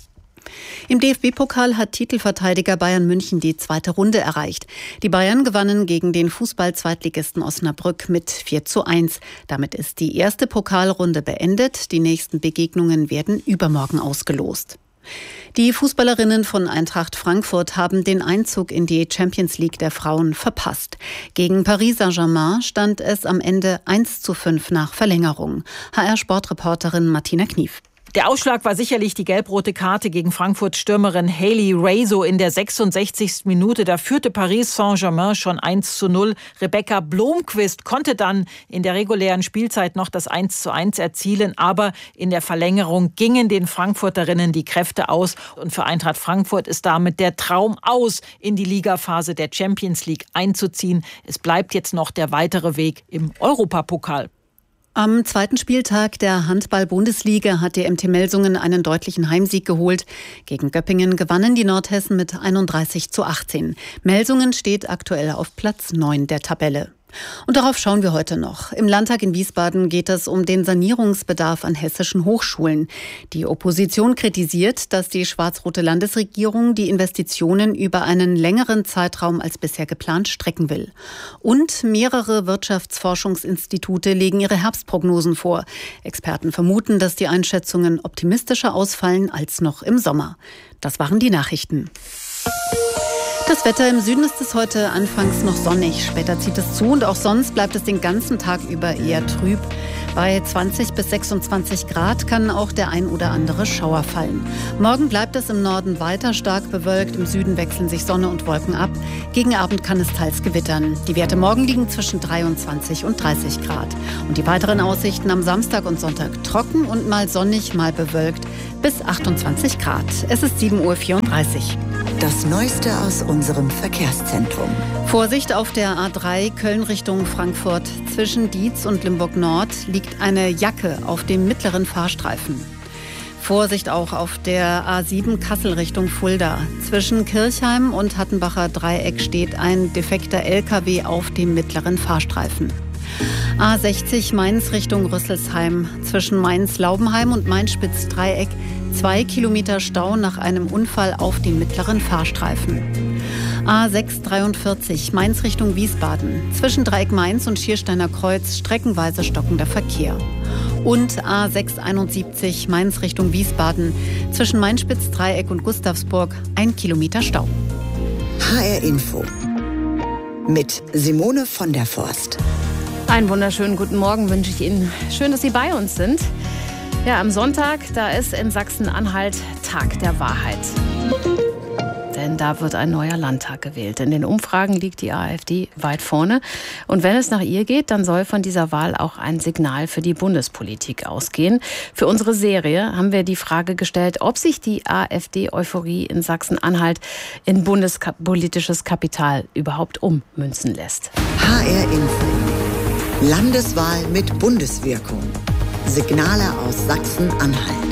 Im DFB-Pokal hat Titelverteidiger Bayern München die 2. Runde erreicht. Die Bayern gewannen gegen den Fußball-Zweitligisten Osnabrück mit 4:1. Damit ist die erste Pokalrunde beendet. Die nächsten Begegnungen werden übermorgen ausgelost. Die Fußballerinnen von Eintracht Frankfurt haben den Einzug in die Champions League der Frauen verpasst. Gegen Paris Saint-Germain stand es am Ende 1:5 nach Verlängerung. HR-Sportreporterin Martina Knief. Der Ausschlag war sicherlich die gelb-rote Karte gegen Frankfurt-Stürmerin Hayley Raso in der 66. Minute. Da führte Paris Saint-Germain schon 1:0. Rebecca Blomqvist konnte dann in der regulären Spielzeit noch das 1:1 erzielen. Aber in der Verlängerung gingen den Frankfurterinnen die Kräfte aus. Und für Eintracht Frankfurt ist damit der Traum aus, in die Ligaphase der Champions League einzuziehen. Es bleibt jetzt noch der weitere Weg im Europapokal. Am zweiten Spieltag der Handball-Bundesliga hat die MT Melsungen einen deutlichen Heimsieg geholt. Gegen Göppingen gewannen die Nordhessen mit 31:18. Melsungen steht aktuell auf Platz 9 der Tabelle. Und darauf schauen wir heute noch. Im Landtag in Wiesbaden geht es um den Sanierungsbedarf an hessischen Hochschulen. Die Opposition kritisiert, dass die schwarz-rote Landesregierung die Investitionen über einen längeren Zeitraum als bisher geplant strecken will. Und mehrere Wirtschaftsforschungsinstitute legen ihre Herbstprognosen vor. Experten vermuten, dass die Einschätzungen optimistischer ausfallen als noch im Sommer. Das waren die Nachrichten. Das Wetter im Süden ist es heute anfangs noch sonnig. Später zieht es zu und auch sonst bleibt es den ganzen Tag über eher trüb. Bei 20 bis 26 Grad kann auch der ein oder andere Schauer fallen. Morgen bleibt es im Norden weiter stark bewölkt. Im Süden wechseln sich Sonne und Wolken ab. Gegen Abend kann es teils gewittern. Die Werte morgen liegen zwischen 23 und 30 Grad. Und die weiteren Aussichten am Samstag und Sonntag trocken und mal sonnig, mal bewölkt bis 28 Grad. Es ist 7:34 Uhr. Das Neueste aus unserem Verkehrszentrum. Vorsicht auf der A3 Köln Richtung Frankfurt. Zwischen Dietz und Limburg Nord liegt eine Jacke auf dem mittleren Fahrstreifen. Vorsicht auch auf der A7 Kassel Richtung Fulda. Zwischen Kirchheim und Hattenbacher Dreieck steht ein defekter LKW auf dem mittleren Fahrstreifen. A60 Mainz Richtung Rüsselsheim. Zwischen Mainz-Laubenheim und Mainz-Spitz-Dreieck 2 Kilometer Stau nach einem Unfall auf dem mittleren Fahrstreifen. A643 Mainz Richtung Wiesbaden. Zwischen Dreieck Mainz und Schiersteiner Kreuz streckenweise stockender Verkehr. Und A671 Mainz Richtung Wiesbaden. Zwischen Mainz-Spitz-Dreieck und Gustavsburg 1 Kilometer Stau. HR Info mit Simone von der Forst. Einen wunderschönen guten Morgen wünsche ich Ihnen. Schön, dass Sie bei uns sind. Ja, am Sonntag, da ist in Sachsen-Anhalt Tag der Wahrheit. Denn da wird ein neuer Landtag gewählt. In den Umfragen liegt die AfD weit vorne. Und wenn es nach ihr geht, dann soll von dieser Wahl auch ein Signal für die Bundespolitik ausgehen. Für unsere Serie haben wir die Frage gestellt, ob sich die AfD-Euphorie in Sachsen-Anhalt in bundespolitisches Kapital überhaupt ummünzen lässt. HR Info. Landeswahl mit Bundeswirkung. Signale aus Sachsen-Anhalt.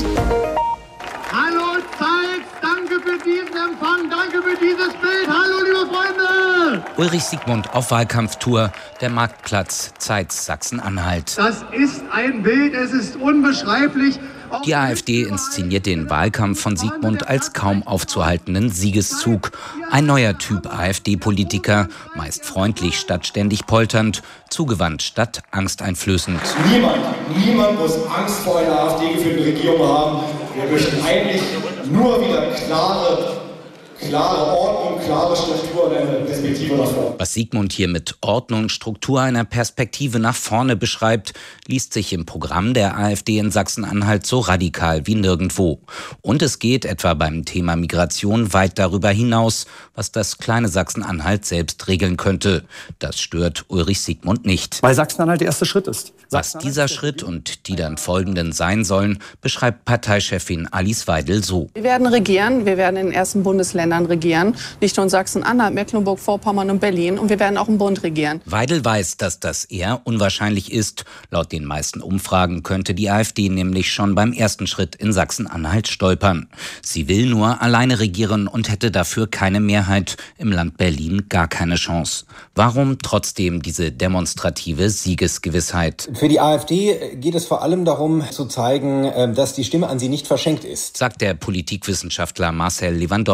Hallo Zeit, danke für diesen Empfang, danke für dieses Bild. Hallo liebe Freunde! Ulrich Siegmund auf Wahlkampftour, der Marktplatz Zeitz Sachsen-Anhalt. Das ist ein Bild, es ist unbeschreiblich. Die AfD inszeniert den Wahlkampf von Siegmund als kaum aufzuhaltenden Siegeszug. Ein neuer Typ AfD-Politiker, meist freundlich statt ständig polternd, zugewandt statt angsteinflößend. Niemand muss Angst vor einer AfD-geführten Regierung haben. Wir möchten eigentlich nur wieder klare Ordnung, klare Struktur und eine Perspektive nach vorne. Was Siegmund hier mit Ordnung, Struktur, einer Perspektive nach vorne beschreibt, liest sich im Programm der AfD in Sachsen-Anhalt so radikal wie nirgendwo. Und es geht etwa beim Thema Migration weit darüber hinaus, was das kleine Sachsen-Anhalt selbst regeln könnte. Das stört Ulrich Siegmund nicht. Weil Sachsen-Anhalt der erste Schritt ist. Was dieser Schritt und die dann folgenden sein sollen, beschreibt Parteichefin Alice Weidel so. Wir werden regieren, wir werden in den ersten Bundesländern regieren, nicht nur in Sachsen-Anhalt, Mecklenburg-Vorpommern und Berlin, und wir werden auch im Bund regieren. Weidel weiß, dass das eher unwahrscheinlich ist. Laut den meisten Umfragen könnte die AfD nämlich schon beim ersten Schritt in Sachsen-Anhalt stolpern. Sie will nur alleine regieren und hätte dafür keine Mehrheit, im Land Berlin gar keine Chance. Warum trotzdem diese demonstrative Siegesgewissheit? Für die AfD geht es vor allem darum zu zeigen, dass die Stimme an sie nicht verschenkt ist, sagt der Politikwissenschaftler Marcel Lewandowski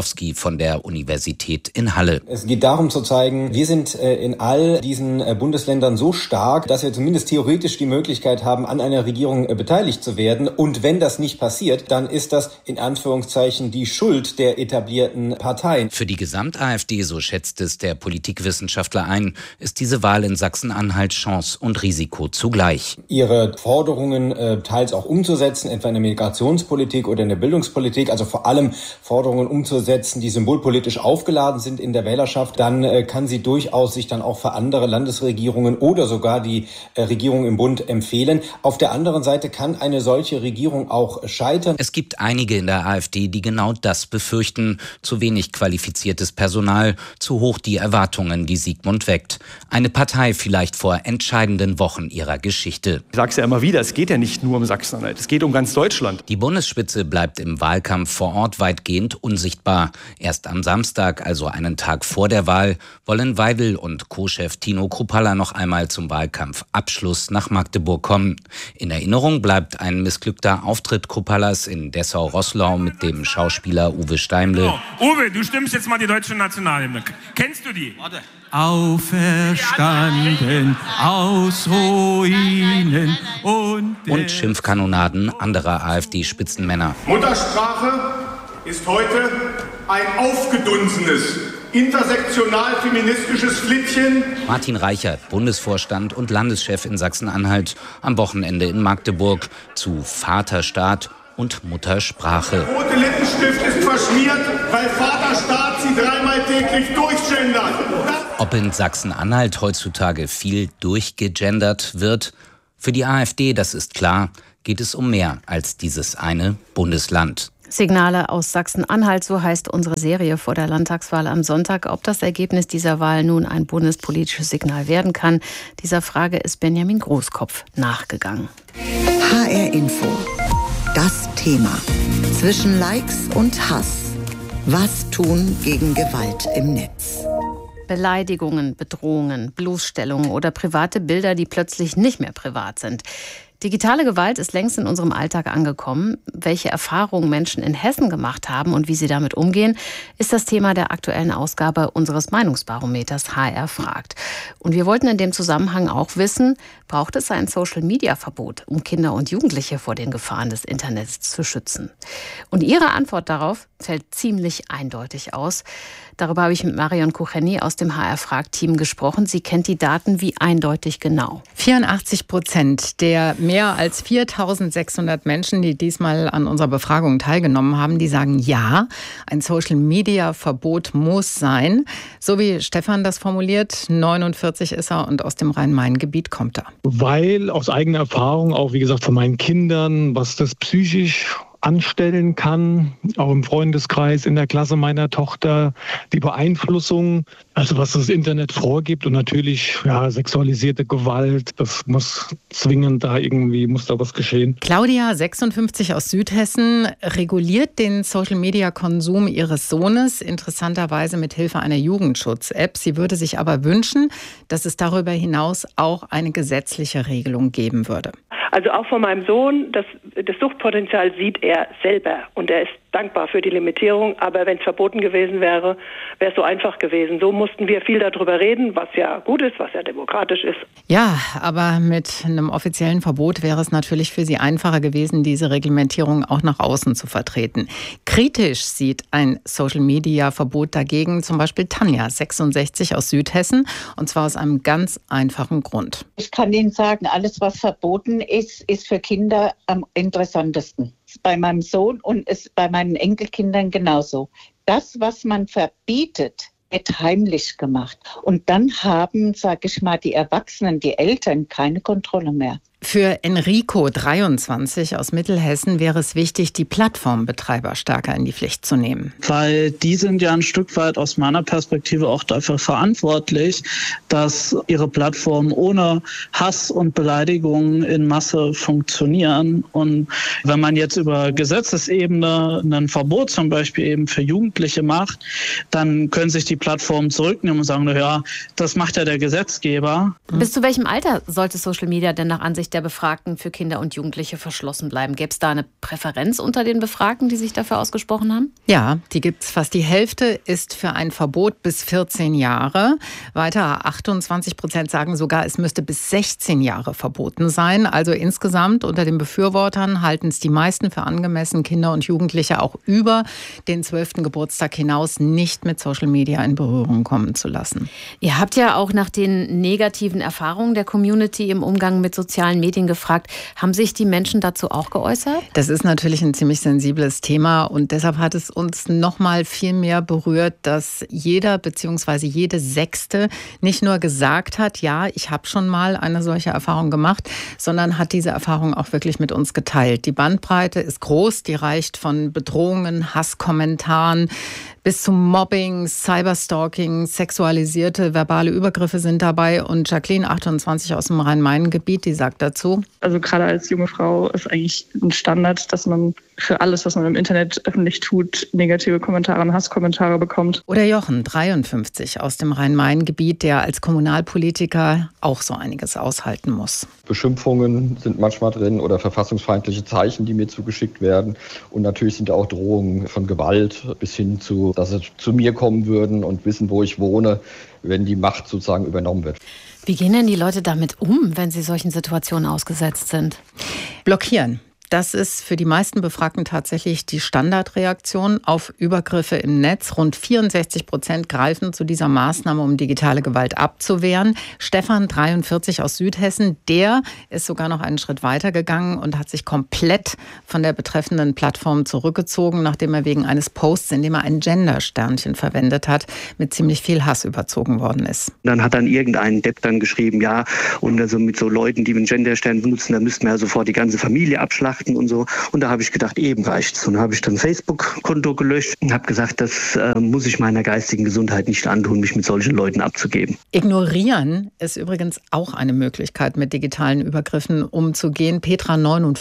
von der Universität in Halle. Es geht darum zu zeigen, wir sind in all diesen Bundesländern so stark, dass wir zumindest theoretisch die Möglichkeit haben, an einer Regierung beteiligt zu werden. Und wenn das nicht passiert, dann ist das in Anführungszeichen die Schuld der etablierten Parteien. Für die Gesamt-AfD, so schätzt es der Politikwissenschaftler ein, ist diese Wahl in Sachsen-Anhalt Chance und Risiko zugleich. Ihre Forderungen teils auch umzusetzen, etwa in der Migrationspolitik oder in der Bildungspolitik, also vor allem Forderungen umzusetzen, die symbolpolitisch aufgeladen sind in der Wählerschaft, dann kann sie durchaus sich dann auch für andere Landesregierungen oder sogar die Regierung im Bund empfehlen. Auf der anderen Seite kann eine solche Regierung auch scheitern. Es gibt einige in der AfD, die genau das befürchten. Zu wenig qualifiziertes Personal, zu hoch die Erwartungen, die Sigmund weckt. Eine Partei vielleicht vor entscheidenden Wochen ihrer Geschichte. Ich sage es ja immer wieder, es geht ja nicht nur um Sachsen-Anhalt, es geht um ganz Deutschland. Die Bundesspitze bleibt im Wahlkampf vor Ort weitgehend unsichtbar. Erst am Samstag, also einen Tag vor der Wahl, wollen Weidel und Co-Chef Tino Kruppalla noch einmal zum Wahlkampfabschluss nach Magdeburg kommen. In Erinnerung bleibt ein missglückter Auftritt Kruppallas in Dessau-Roßlau mit dem Schauspieler Uwe Steimle. So, Uwe, du stimmst jetzt mal die deutsche Nationalhymne. Kennst du die? Warte. Auferstanden aus Ruinen und Schimpfkanonaden anderer AfD-Spitzenmänner. Muttersprache ist heute ein aufgedunsenes, intersektional-feministisches Flittchen. Martin Reichert, Bundesvorstand und Landeschef in Sachsen-Anhalt, am Wochenende in Magdeburg zu Vaterstaat und Muttersprache. Der rote Lippenstift ist verschmiert, weil Vaterstaat sie dreimal täglich durchgendert. Ob in Sachsen-Anhalt heutzutage viel durchgegendert wird? Für die AfD, das ist klar, geht es um mehr als dieses eine Bundesland. Signale aus Sachsen-Anhalt, so heißt unsere Serie vor der Landtagswahl am Sonntag. Ob das Ergebnis dieser Wahl nun ein bundespolitisches Signal werden kann, dieser Frage ist Benjamin Großkopf nachgegangen. HR Info. Das Thema. Zwischen Likes und Hass. Was tun gegen Gewalt im Netz? Beleidigungen, Bedrohungen, Bloßstellungen oder private Bilder, die plötzlich nicht mehr privat sind. Digitale Gewalt ist längst in unserem Alltag angekommen. Welche Erfahrungen Menschen in Hessen gemacht haben und wie sie damit umgehen, ist das Thema der aktuellen Ausgabe unseres Meinungsbarometers HR fragt. Und wir wollten in dem Zusammenhang auch wissen, braucht es ein Social-Media-Verbot, um Kinder und Jugendliche vor den Gefahren des Internets zu schützen? Und Ihre Antwort darauf fällt ziemlich eindeutig aus. Darüber habe ich mit Marion Kucheni aus dem HR-Frag-Team gesprochen. Sie kennt die Daten wie eindeutig genau. 84% der mehr als 4.600 Menschen, die diesmal an unserer Befragung teilgenommen haben, die sagen ja, ein Social-Media-Verbot muss sein. So wie Stefan das formuliert, 49 ist er und aus dem Rhein-Main-Gebiet kommt er. Weil aus eigener Erfahrung, auch wie gesagt von meinen Kindern, was das psychisch anstellen kann, auch im Freundeskreis, in der Klasse meiner Tochter, die Beeinflussung, also was das Internet vorgibt und natürlich sexualisierte Gewalt, das muss zwingend muss da was geschehen. Claudia, 56 aus Südhessen, reguliert den Social-Media-Konsum ihres Sohnes, interessanterweise mit Hilfe einer Jugendschutz-App. Sie würde sich aber wünschen, dass es darüber hinaus auch eine gesetzliche Regelung geben würde. Also auch von meinem Sohn, das Suchtpotenzial sieht er selber und er ist dankbar für die Limitierung. Aber wenn es verboten gewesen wäre, wäre es so einfach gewesen. So mussten wir viel darüber reden, was ja gut ist, was ja demokratisch ist. Ja, aber mit einem offiziellen Verbot wäre es natürlich für Sie einfacher gewesen, diese Reglementierung auch nach außen zu vertreten. Kritisch sieht ein Social-Media-Verbot dagegen zum Beispiel Tanja, 66 aus Südhessen, und zwar aus einem ganz einfachen Grund. Ich kann Ihnen sagen, alles, was verboten ist für Kinder am interessantesten. Bei meinem Sohn und ist bei meinen Enkelkindern genauso. Das, was man verbietet, wird heimlich gemacht. Und dann haben, sage ich mal, die Erwachsenen, die Eltern keine Kontrolle mehr. Für Enrico, 23 aus Mittelhessen, wäre es wichtig, die Plattformbetreiber stärker in die Pflicht zu nehmen. Weil die sind ja ein Stück weit aus meiner Perspektive auch dafür verantwortlich, dass ihre Plattformen ohne Hass und Beleidigungen in Masse funktionieren. Und wenn man jetzt über Gesetzesebene ein Verbot zum Beispiel eben für Jugendliche macht, dann können sich die Plattformen zurücknehmen und sagen, das macht ja der Gesetzgeber. Bis zu welchem Alter sollte Social Media denn nach Ansicht der Befragten für Kinder und Jugendliche verschlossen bleiben. Gäbe es da eine Präferenz unter den Befragten, die sich dafür ausgesprochen haben? Ja, die gibt es. Fast die Hälfte ist für ein Verbot bis 14 Jahre. Weiter 28% sagen sogar, es müsste bis 16 Jahre verboten sein. Also insgesamt unter den Befürwortern halten es die meisten für angemessen, Kinder und Jugendliche auch über den 12. Geburtstag hinaus nicht mit Social Media in Berührung kommen zu lassen. Ihr habt ja auch nach den negativen Erfahrungen der Community im Umgang mit sozialen Medien gefragt. Haben sich die Menschen dazu auch geäußert? Das ist natürlich ein ziemlich sensibles Thema und deshalb hat es uns noch mal viel mehr berührt, dass jeder bzw. jede Sechste nicht nur gesagt hat, ja, ich habe schon mal eine solche Erfahrung gemacht, sondern hat diese Erfahrung auch wirklich mit uns geteilt. Die Bandbreite ist groß, die reicht von Bedrohungen, Hasskommentaren bis zum Mobbing, Cyberstalking, sexualisierte verbale Übergriffe sind dabei. Und Jacqueline, 28 aus dem Rhein-Main-Gebiet, die sagt dazu: Also gerade als junge Frau ist eigentlich ein Standard, dass man für alles, was man im Internet öffentlich tut, negative Kommentare und Hasskommentare bekommt. Oder Jochen, 53 aus dem Rhein-Main-Gebiet, der als Kommunalpolitiker auch so einiges aushalten muss. Beschimpfungen sind manchmal drin oder verfassungsfeindliche Zeichen, die mir zugeschickt werden. Und natürlich sind auch Drohungen von Gewalt bis hin zu, dass sie zu mir kommen würden und wissen, wo ich wohne, wenn die Macht sozusagen übernommen wird. Wie gehen denn die Leute damit um, wenn sie solchen Situationen ausgesetzt sind? Blockieren. Das ist für die meisten Befragten tatsächlich die Standardreaktion auf Übergriffe im Netz. Rund 64% greifen zu dieser Maßnahme, um digitale Gewalt abzuwehren. Stefan, 43 aus Südhessen, der ist sogar noch einen Schritt weiter gegangen und hat sich komplett von der betreffenden Plattform zurückgezogen, nachdem er wegen eines Posts, in dem er ein Gender-Sternchen verwendet hat, mit ziemlich viel Hass überzogen worden ist. Dann hat dann irgendein Depp dann geschrieben, ja, und also mit so Leuten, die einen Gender-Stern benutzen, da müssten wir ja sofort die ganze Familie abschlachten und so. Und da habe ich gedacht, eben reicht's. Und da habe ich dann ein Facebook-Konto gelöscht und habe gesagt, das muss ich meiner geistigen Gesundheit nicht antun, mich mit solchen Leuten abzugeben. Ignorieren ist übrigens auch eine Möglichkeit, mit digitalen Übergriffen umzugehen. Petra,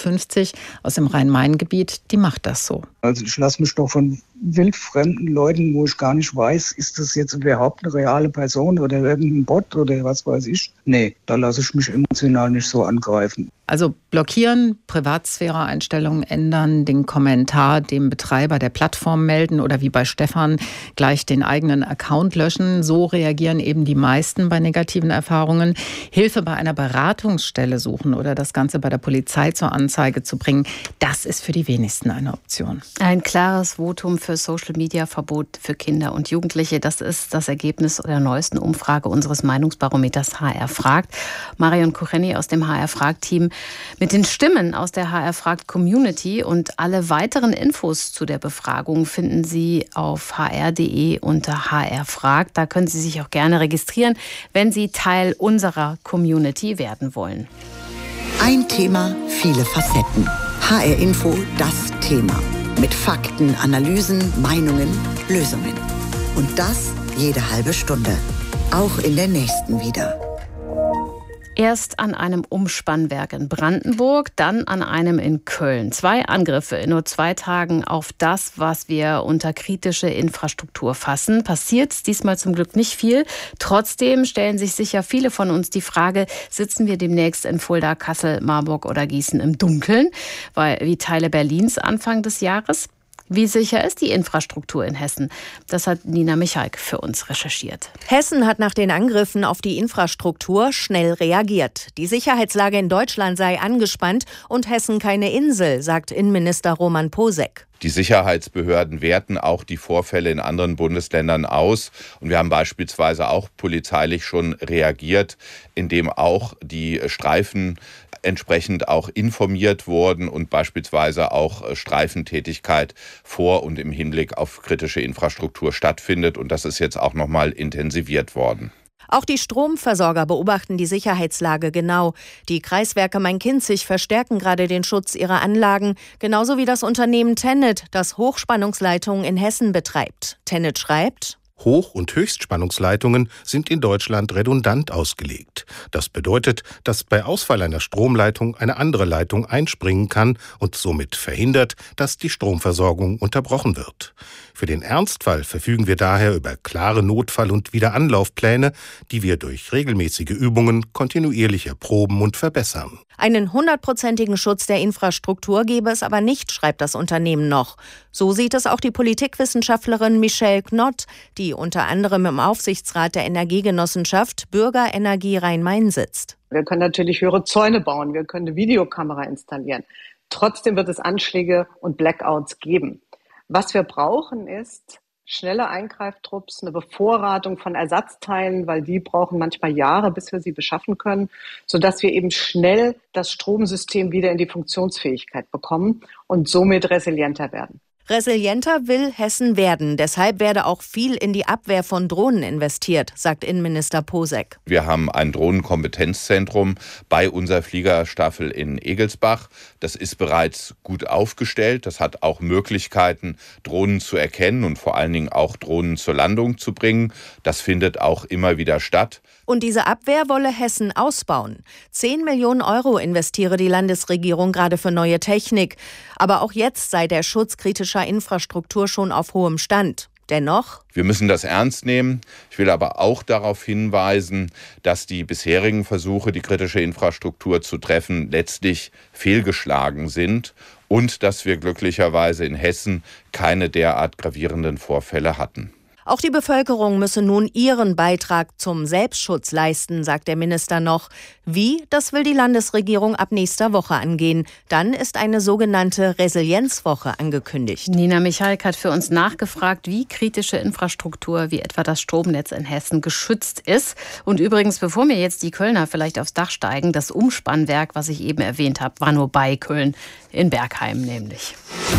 59 aus dem Rhein-Main-Gebiet, die macht das so. Also ich lasse mich doch von wildfremden Leuten, wo ich gar nicht weiß, ist das jetzt überhaupt eine reale Person oder irgendein Bot oder was weiß ich. Nee, da lasse ich mich emotional nicht so angreifen. Also blockieren, Privatsphäre-Einstellungen ändern, den Kommentar dem Betreiber der Plattform melden oder wie bei Stefan gleich den eigenen Account löschen. So reagieren eben die meisten bei negativen Erfahrungen. Hilfe bei einer Beratungsstelle suchen oder das Ganze bei der Polizei zur Anzeige zu bringen, das ist für die wenigsten eine Option. Ein klares Votum für Social-Media-Verbot für Kinder und Jugendliche. Das ist das Ergebnis der neuesten Umfrage unseres Meinungsbarometers HR fragt. Marion Kucheni aus dem HR fragt-Team mit den Stimmen aus der HR fragt Community und alle weiteren Infos zu der Befragung finden Sie auf hr.de unter HR fragt. Da können Sie sich auch gerne registrieren, wenn Sie Teil unserer Community werden wollen. Ein Thema, viele Facetten. HR Info, das Thema. Mit Fakten, Analysen, Meinungen, Lösungen. Und das jede halbe Stunde. Auch in der nächsten wieder. Erst an einem Umspannwerk in Brandenburg, dann an einem in Köln. 2 Angriffe in nur 2 Tagen auf das, was wir unter kritische Infrastruktur fassen. Passiert diesmal zum Glück nicht viel. Trotzdem stellen sich sicher viele von uns die Frage, sitzen wir demnächst in Fulda, Kassel, Marburg oder Gießen im Dunkeln, wie Teile Berlins Anfang des Jahres? Wie sicher ist die Infrastruktur in Hessen? Das hat Nina Michalk für uns recherchiert. Hessen hat nach den Angriffen auf die Infrastruktur schnell reagiert. Die Sicherheitslage in Deutschland sei angespannt und Hessen keine Insel, sagt Innenminister Roman Posek. Die Sicherheitsbehörden werten auch die Vorfälle in anderen Bundesländern aus. Und wir haben beispielsweise auch polizeilich schon reagiert, indem auch die Streifen entsprechend auch informiert wurden und beispielsweise auch Streifentätigkeit vor und im Hinblick auf kritische Infrastruktur stattfindet. Und das ist jetzt auch nochmal intensiviert worden. Auch die Stromversorger beobachten die Sicherheitslage genau. Die Kreiswerke Main-Kinzig verstärken gerade den Schutz ihrer Anlagen, genauso wie das Unternehmen TenneT, das Hochspannungsleitungen in Hessen betreibt. TenneT schreibt: Hoch- und Höchstspannungsleitungen sind in Deutschland redundant ausgelegt. Das bedeutet, dass bei Ausfall einer Stromleitung eine andere Leitung einspringen kann und somit verhindert, dass die Stromversorgung unterbrochen wird. Für den Ernstfall verfügen wir daher über klare Notfall- und Wiederanlaufpläne, die wir durch regelmäßige Übungen kontinuierlich erproben und verbessern. Einen 100%igen Schutz der Infrastruktur gebe es aber nicht, schreibt das Unternehmen noch. So sieht es auch die Politikwissenschaftlerin Michelle Knott, die unter anderem im Aufsichtsrat der Energiegenossenschaft Bürgerenergie Rhein-Main sitzt. Wir können natürlich höhere Zäune bauen, wir können eine Videokamera installieren. Trotzdem wird es Anschläge und Blackouts geben. Was wir brauchen, ist schnelle Eingreiftrupps, eine Bevorratung von Ersatzteilen, weil die brauchen manchmal Jahre, bis wir sie beschaffen können, sodass wir eben schnell das Stromsystem wieder in die Funktionsfähigkeit bekommen und somit resilienter werden. Resilienter will Hessen werden. Deshalb werde auch viel in die Abwehr von Drohnen investiert, sagt Innenminister Posek. Wir haben ein Drohnenkompetenzzentrum bei unserer Fliegerstaffel in Egelsbach. Das ist bereits gut aufgestellt. Das hat auch Möglichkeiten, Drohnen zu erkennen und vor allen Dingen auch Drohnen zur Landung zu bringen. Das findet auch immer wieder statt. Und diese Abwehr wolle Hessen ausbauen. 10 Millionen Euro investiere die Landesregierung gerade für neue Technik. Aber auch jetzt sei der Schutz kritischer Infrastruktur schon auf hohem Stand. Dennoch: Wir müssen das ernst nehmen. Ich will aber auch darauf hinweisen, dass die bisherigen Versuche, die kritische Infrastruktur zu treffen, letztlich fehlgeschlagen sind und dass wir glücklicherweise in Hessen keine derart gravierenden Vorfälle hatten. Auch die Bevölkerung müsse nun ihren Beitrag zum Selbstschutz leisten, sagt der Minister noch. Wie, das will die Landesregierung ab nächster Woche angehen. Dann ist eine sogenannte Resilienzwoche angekündigt. Nina Michalk hat für uns nachgefragt, wie kritische Infrastruktur wie etwa das Stromnetz in Hessen geschützt ist. Und übrigens, bevor mir jetzt die Kölner vielleicht aufs Dach steigen, das Umspannwerk, was ich eben erwähnt habe, war nur bei Köln, in Bergheim nämlich.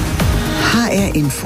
HR Info.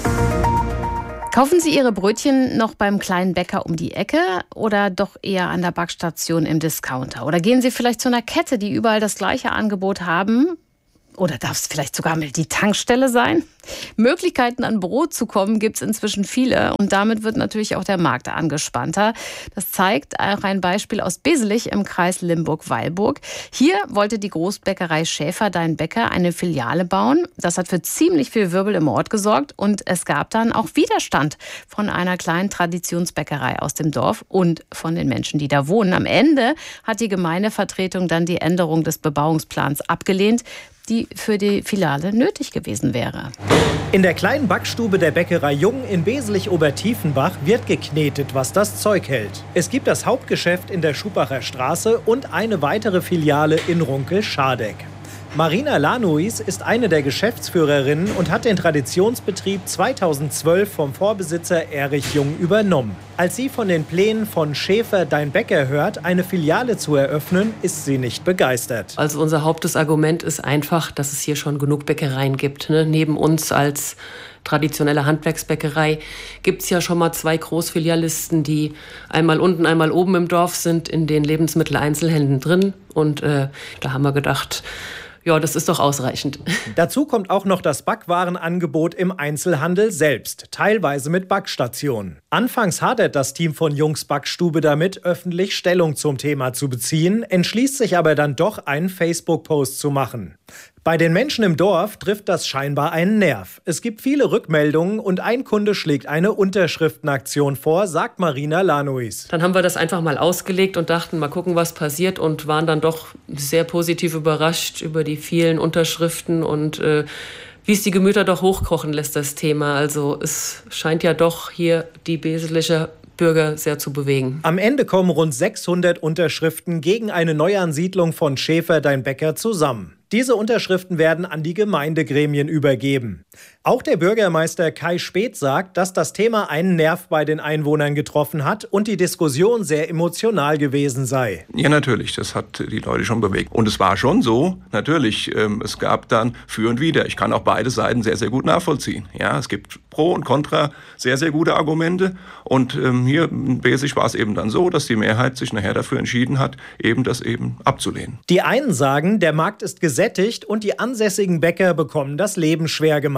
Kaufen Sie Ihre Brötchen noch beim kleinen Bäcker um die Ecke oder doch eher an der Backstation im Discounter? Oder gehen Sie vielleicht zu einer Kette, die überall das gleiche Angebot haben? Oder darf es vielleicht sogar mal die Tankstelle sein? Möglichkeiten, an Brot zu kommen, gibt es inzwischen viele. Und damit wird natürlich auch der Markt angespannter. Das zeigt auch ein Beispiel aus Beselich im Kreis Limburg-Weilburg. Hier wollte die Großbäckerei Schäfer Dein Bäcker eine Filiale bauen. Das hat für ziemlich viel Wirbel im Ort gesorgt. Und es gab dann auch Widerstand von einer kleinen Traditionsbäckerei aus dem Dorf und von den Menschen, die da wohnen. Am Ende hat die Gemeindevertretung dann die Änderung des Bebauungsplans abgelehnt, die für die Filiale nötig gewesen wäre. In der kleinen Backstube der Bäckerei Jung in Beselich-Obertiefenbach wird geknetet, was das Zeug hält. Es gibt das Hauptgeschäft in der Schubacher Straße und eine weitere Filiale in Runkel-Schardeck. Marina Lanuis ist eine der Geschäftsführerinnen und hat den Traditionsbetrieb 2012 vom Vorbesitzer Erich Jung übernommen. Als sie von den Plänen von Schäfer Dein Bäcker hört, eine Filiale zu eröffnen, ist sie nicht begeistert. Also unser Hauptargument ist einfach, dass es hier schon genug Bäckereien gibt. Neben uns als traditionelle Handwerksbäckerei gibt es ja schon mal 2 Großfilialisten, die einmal unten, einmal oben im Dorf sind, in den Lebensmitteleinzelhändlern drin. Und da haben wir gedacht, ja, das ist doch ausreichend. Dazu kommt auch noch das Backwarenangebot im Einzelhandel selbst, teilweise mit Backstationen. Anfangs hadert das Team von Jungs Backstube damit, öffentlich Stellung zum Thema zu beziehen, entschließt sich aber dann doch, einen Facebook-Post zu machen. Bei den Menschen im Dorf trifft das scheinbar einen Nerv. Es gibt viele Rückmeldungen und ein Kunde schlägt eine Unterschriftenaktion vor, sagt Marina Lanuis. Dann haben wir das einfach mal ausgelegt und dachten, mal gucken, was passiert und waren dann doch sehr positiv überrascht über die vielen Unterschriften und wie es die Gemüter doch hochkochen lässt, das Thema. Also es scheint ja doch hier die Beselischer Bürger sehr zu bewegen. Am Ende kommen rund 600 Unterschriften gegen eine Neuansiedlung von Schäfer Dein Bäcker zusammen. Diese Unterschriften werden an die Gemeindegremien übergeben. Auch der Bürgermeister Kai Speth sagt, dass das Thema einen Nerv bei den Einwohnern getroffen hat und die Diskussion sehr emotional gewesen sei. Ja, natürlich, das hat die Leute schon bewegt. Und es war schon so, natürlich, es gab dann für und wider. Ich kann auch beide Seiten sehr, sehr gut nachvollziehen. Ja, es gibt Pro und Contra sehr, sehr gute Argumente. Und hier in Besich war es eben dann so, dass die Mehrheit sich nachher dafür entschieden hat, eben das eben abzulehnen. Die einen sagen, der Markt ist gesättigt und die ansässigen Bäcker bekommen das Leben schwer gemacht.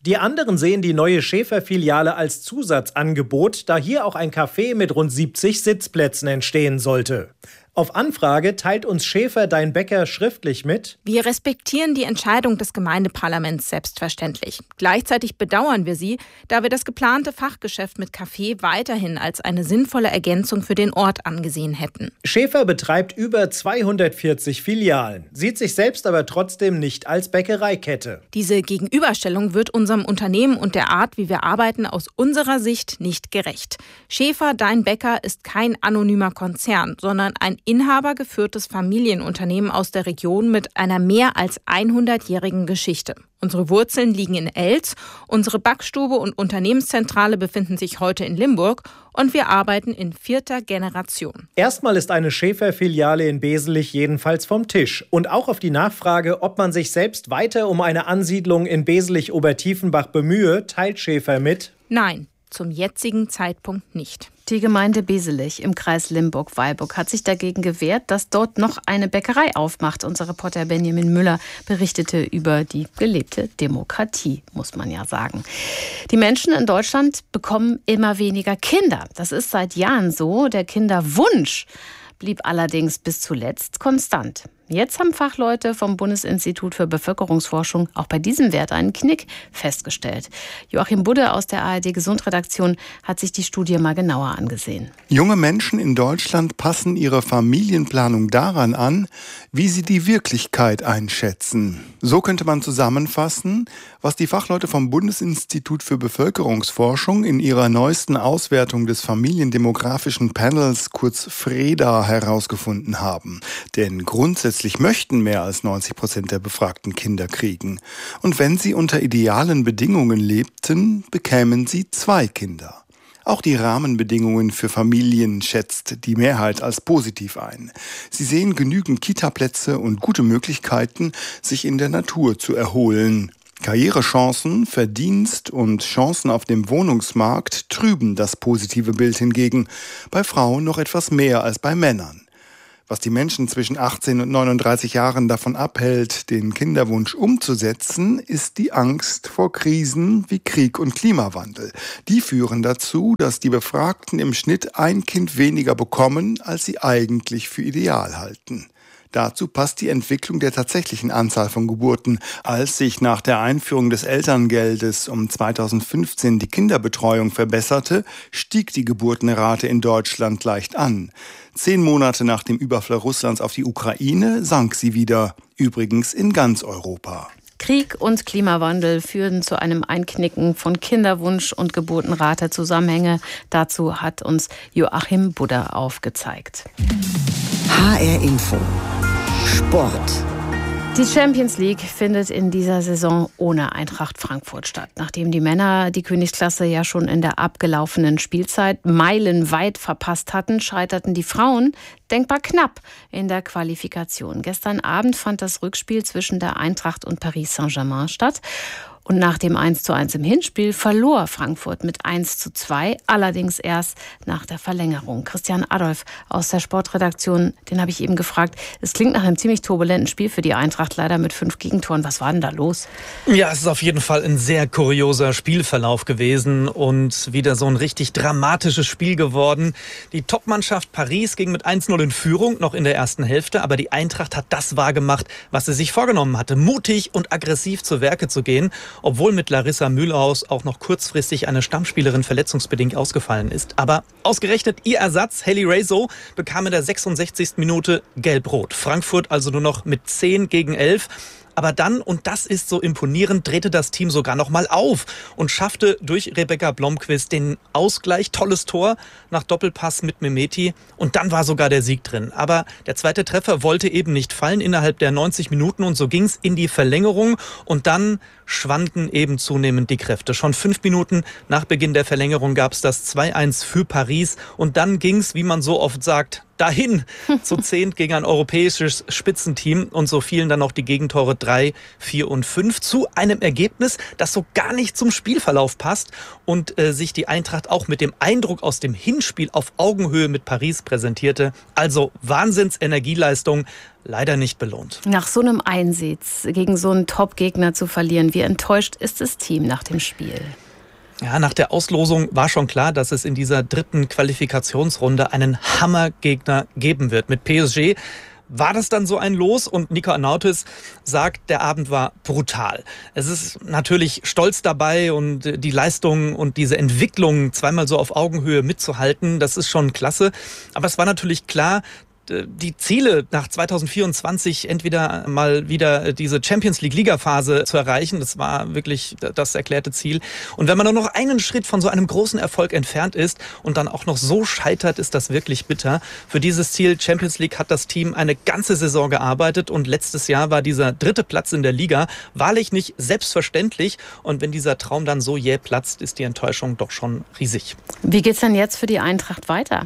Die anderen sehen die neue Schäfer-Filiale als Zusatzangebot, da hier auch ein Café mit rund 70 Sitzplätzen entstehen sollte. Auf Anfrage teilt uns Schäfer Dein Bäcker schriftlich mit: Wir respektieren die Entscheidung des Gemeindeparlaments selbstverständlich. Gleichzeitig bedauern wir sie, da wir das geplante Fachgeschäft mit Café weiterhin als eine sinnvolle Ergänzung für den Ort angesehen hätten. Schäfer betreibt über 240 Filialen, sieht sich selbst aber trotzdem nicht als Bäckereikette. Diese Gegenüberstellung wird unserem Unternehmen und der Art, wie wir arbeiten, aus unserer Sicht nicht gerecht. Schäfer Dein Bäcker ist kein anonymer Konzern, sondern ein inhabergeführtes Familienunternehmen aus der Region mit einer mehr als 100-jährigen Geschichte. Unsere Wurzeln liegen in Elz, unsere Backstube und Unternehmenszentrale befinden sich heute in Limburg und wir arbeiten in 4. Generation. Erstmal ist eine Schäfer-Filiale in Beselich jedenfalls vom Tisch. Und auch auf die Nachfrage, ob man sich selbst weiter um eine Ansiedlung in Beselich-Obertiefenbach bemühe, teilt Schäfer mit: Nein, zum jetzigen Zeitpunkt nicht. Die Gemeinde Beselich im Kreis Limburg-Weilburg hat sich dagegen gewehrt, dass dort noch eine Bäckerei aufmacht. Unser Reporter Benjamin Müller berichtete über die gelebte Demokratie, muss man ja sagen. Die Menschen in Deutschland bekommen immer weniger Kinder. Das ist seit Jahren so. Der Kinderwunsch blieb allerdings bis zuletzt konstant. Jetzt haben Fachleute vom Bundesinstitut für Bevölkerungsforschung auch bei diesem Wert einen Knick festgestellt. Joachim Budde aus der ARD-Gesundredaktion hat sich die Studie mal genauer angesehen. Junge Menschen in Deutschland passen ihre Familienplanung daran an, wie sie die Wirklichkeit einschätzen. So könnte man zusammenfassen, was die Fachleute vom Bundesinstitut für Bevölkerungsforschung in ihrer neuesten Auswertung des familiendemografischen Panels, kurz FREDA, herausgefunden haben. Denn grundsätzlich möchten mehr als 90% der Befragten Kinder kriegen. Und wenn sie unter idealen Bedingungen lebten, bekämen sie 2 Kinder. Auch die Rahmenbedingungen für Familien schätzt die Mehrheit als positiv ein. Sie sehen genügend Kitaplätze und gute Möglichkeiten, sich in der Natur zu erholen. Karrierechancen, Verdienst und Chancen auf dem Wohnungsmarkt trüben das positive Bild hingegen. Bei Frauen noch etwas mehr als bei Männern. Was die Menschen zwischen 18 und 39 Jahren davon abhält, den Kinderwunsch umzusetzen, ist die Angst vor Krisen wie Krieg und Klimawandel. Die führen dazu, dass die Befragten im Schnitt ein Kind weniger bekommen, als sie eigentlich für ideal halten. Dazu passt die Entwicklung der tatsächlichen Anzahl von Geburten. Als sich nach der Einführung des Elterngeldes um 2015 die Kinderbetreuung verbesserte, stieg die Geburtenrate in Deutschland leicht an. 10 Monate nach dem Überfall Russlands auf die Ukraine sank sie wieder, übrigens in ganz Europa. Krieg und Klimawandel führen zu einem Einknicken von Kinderwunsch und Geburtenrate. Zusammenhänge dazu hat uns Joachim Budde aufgezeigt. HR Info. Sport. Die Champions League findet in dieser Saison ohne Eintracht Frankfurt statt. Nachdem die Männer die Königsklasse ja schon in der abgelaufenen Spielzeit meilenweit verpasst hatten, scheiterten die Frauen denkbar knapp in der Qualifikation. Gestern Abend fand das Rückspiel zwischen der Eintracht und Paris Saint-Germain statt. Und nach dem 1:1 im Hinspiel verlor Frankfurt mit 1:2, allerdings erst nach der Verlängerung. Christian Adolf aus der Sportredaktion, den habe ich eben gefragt. Es klingt nach einem ziemlich turbulenten Spiel für die Eintracht, leider mit 5 Gegentoren. Was war denn da los? Ja, es ist auf jeden Fall ein sehr kurioser Spielverlauf gewesen und wieder so ein richtig dramatisches Spiel geworden. Die Topmannschaft Paris ging mit 1:0 in Führung, noch in der ersten Hälfte, aber die Eintracht hat das wahrgemacht, was sie sich vorgenommen hatte, mutig und aggressiv zu Werke zu gehen. Obwohl mit Larissa Mühlhaus auch noch kurzfristig eine Stammspielerin verletzungsbedingt ausgefallen ist. Aber ausgerechnet ihr Ersatz, Hayley Raso, bekam in der 66. Minute gelb-rot. Frankfurt also nur noch mit 10-11. Aber dann, und das ist so imponierend, drehte das Team sogar noch mal auf und schaffte durch Rebecca Blomqvist den Ausgleich. Tolles Tor nach Doppelpass mit Mehmeti. Und dann war sogar der Sieg drin. Aber der zweite Treffer wollte eben nicht fallen innerhalb der 90 Minuten. Und so ging es in die Verlängerung. Und dann schwanden eben zunehmend die Kräfte. Schon 5 Minuten nach Beginn der Verlängerung gab es das 2:1 für Paris. Und dann ging es, wie man so oft sagt, dahin zu 10 gegen ein europäisches Spitzenteam. Und so fielen dann noch die Gegentore 3, 4 und 5 zu einem Ergebnis, das so gar nicht zum Spielverlauf passt und sich die Eintracht auch mit dem Eindruck aus dem Hinspiel auf Augenhöhe mit Paris präsentierte. Also Wahnsinns-Energieleistung. leider nicht belohnt. Nach so einem Einsatz gegen so einen Top-Gegner zu verlieren, wie enttäuscht ist das Team nach dem Spiel? Ja, nach der Auslosung war schon klar, dass es in dieser dritten Qualifikationsrunde einen Hammergegner geben wird. Mit PSG war das dann so ein Los und Nico Arnautis sagt, der Abend war brutal. Es ist natürlich stolz dabei und die Leistung und diese Entwicklung zweimal so auf Augenhöhe mitzuhalten, das ist schon klasse. Aber es war natürlich klar, die Ziele nach 2024 entweder mal wieder diese Champions-League-Liga-Phase zu erreichen, das war wirklich das erklärte Ziel. Und wenn man nur noch einen Schritt von so einem großen Erfolg entfernt ist und dann auch noch so scheitert, ist das wirklich bitter. Für dieses Ziel Champions League hat das Team eine ganze Saison gearbeitet und letztes Jahr war dieser 3. Platz in der Liga wahrlich nicht selbstverständlich. Und wenn dieser Traum dann so jäh platzt, ist die Enttäuschung doch schon riesig. Wie geht's denn jetzt für die Eintracht weiter?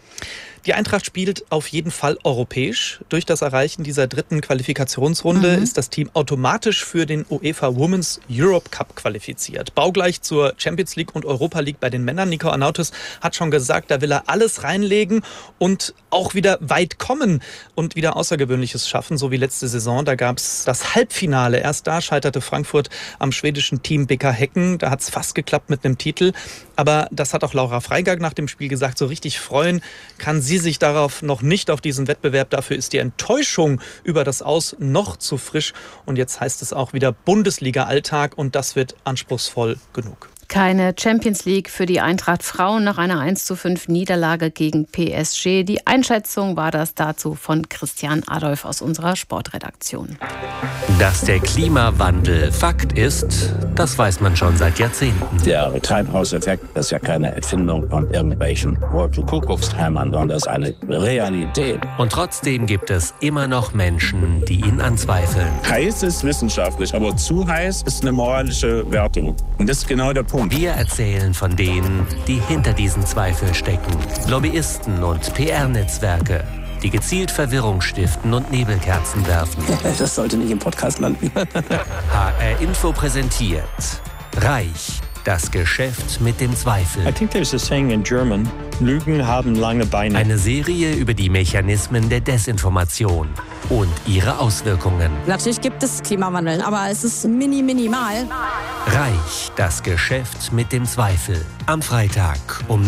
Die Eintracht spielt auf jeden Fall europäisch. Durch das Erreichen dieser dritten Qualifikationsrunde ist das Team automatisch für den UEFA Women's Europe Cup qualifiziert. Baugleich zur Champions League und Europa League bei den Männern. Nico Arnautis hat schon gesagt, da will er alles reinlegen und auch wieder weit kommen und wieder Außergewöhnliches schaffen, so wie letzte Saison. Da gab es das Halbfinale. Erst da scheiterte Frankfurt am schwedischen Team BK Häcken. Da hat es fast geklappt mit einem Titel. Aber das hat auch Laura Freigang nach dem Spiel gesagt, so richtig freuen kann sie sich darauf noch nicht, auf diesen Wettbewerb. Dafür ist die Enttäuschung über das Aus noch zu frisch. Und jetzt heißt es auch wieder Bundesliga-Alltag und das wird anspruchsvoll genug. Keine Champions League für die Eintracht Frauen nach einer 1:5 Niederlage gegen PSG. Die Einschätzung war das dazu von Christian Adolf aus unserer Sportredaktion. Dass der Klimawandel Fakt ist, das weiß man schon seit Jahrzehnten. Der Treibhauseffekt ist ja keine Erfindung von irgendwelchen Kuckuckshämmern, sondern das ist eine Realität. Und trotzdem gibt es immer noch Menschen, die ihn anzweifeln. Heiß ist wissenschaftlich, aber zu heiß ist eine moralische Wertung. Und das ist genau der Punkt. Wir erzählen von denen, die hinter diesen Zweifeln stecken. Lobbyisten und PR-Netzwerke, die gezielt Verwirrung stiften und Nebelkerzen werfen. Das sollte nicht im Podcast landen. HR Info präsentiert Reich, das Geschäft mit dem Zweifel. I think there's a saying in German, Lügen haben lange Beine. Eine Serie über die Mechanismen der Desinformation und ihre Auswirkungen. Natürlich gibt es Klimawandel, aber es ist minimal. Reich, das Geschäft mit dem Zweifel. Am Freitag um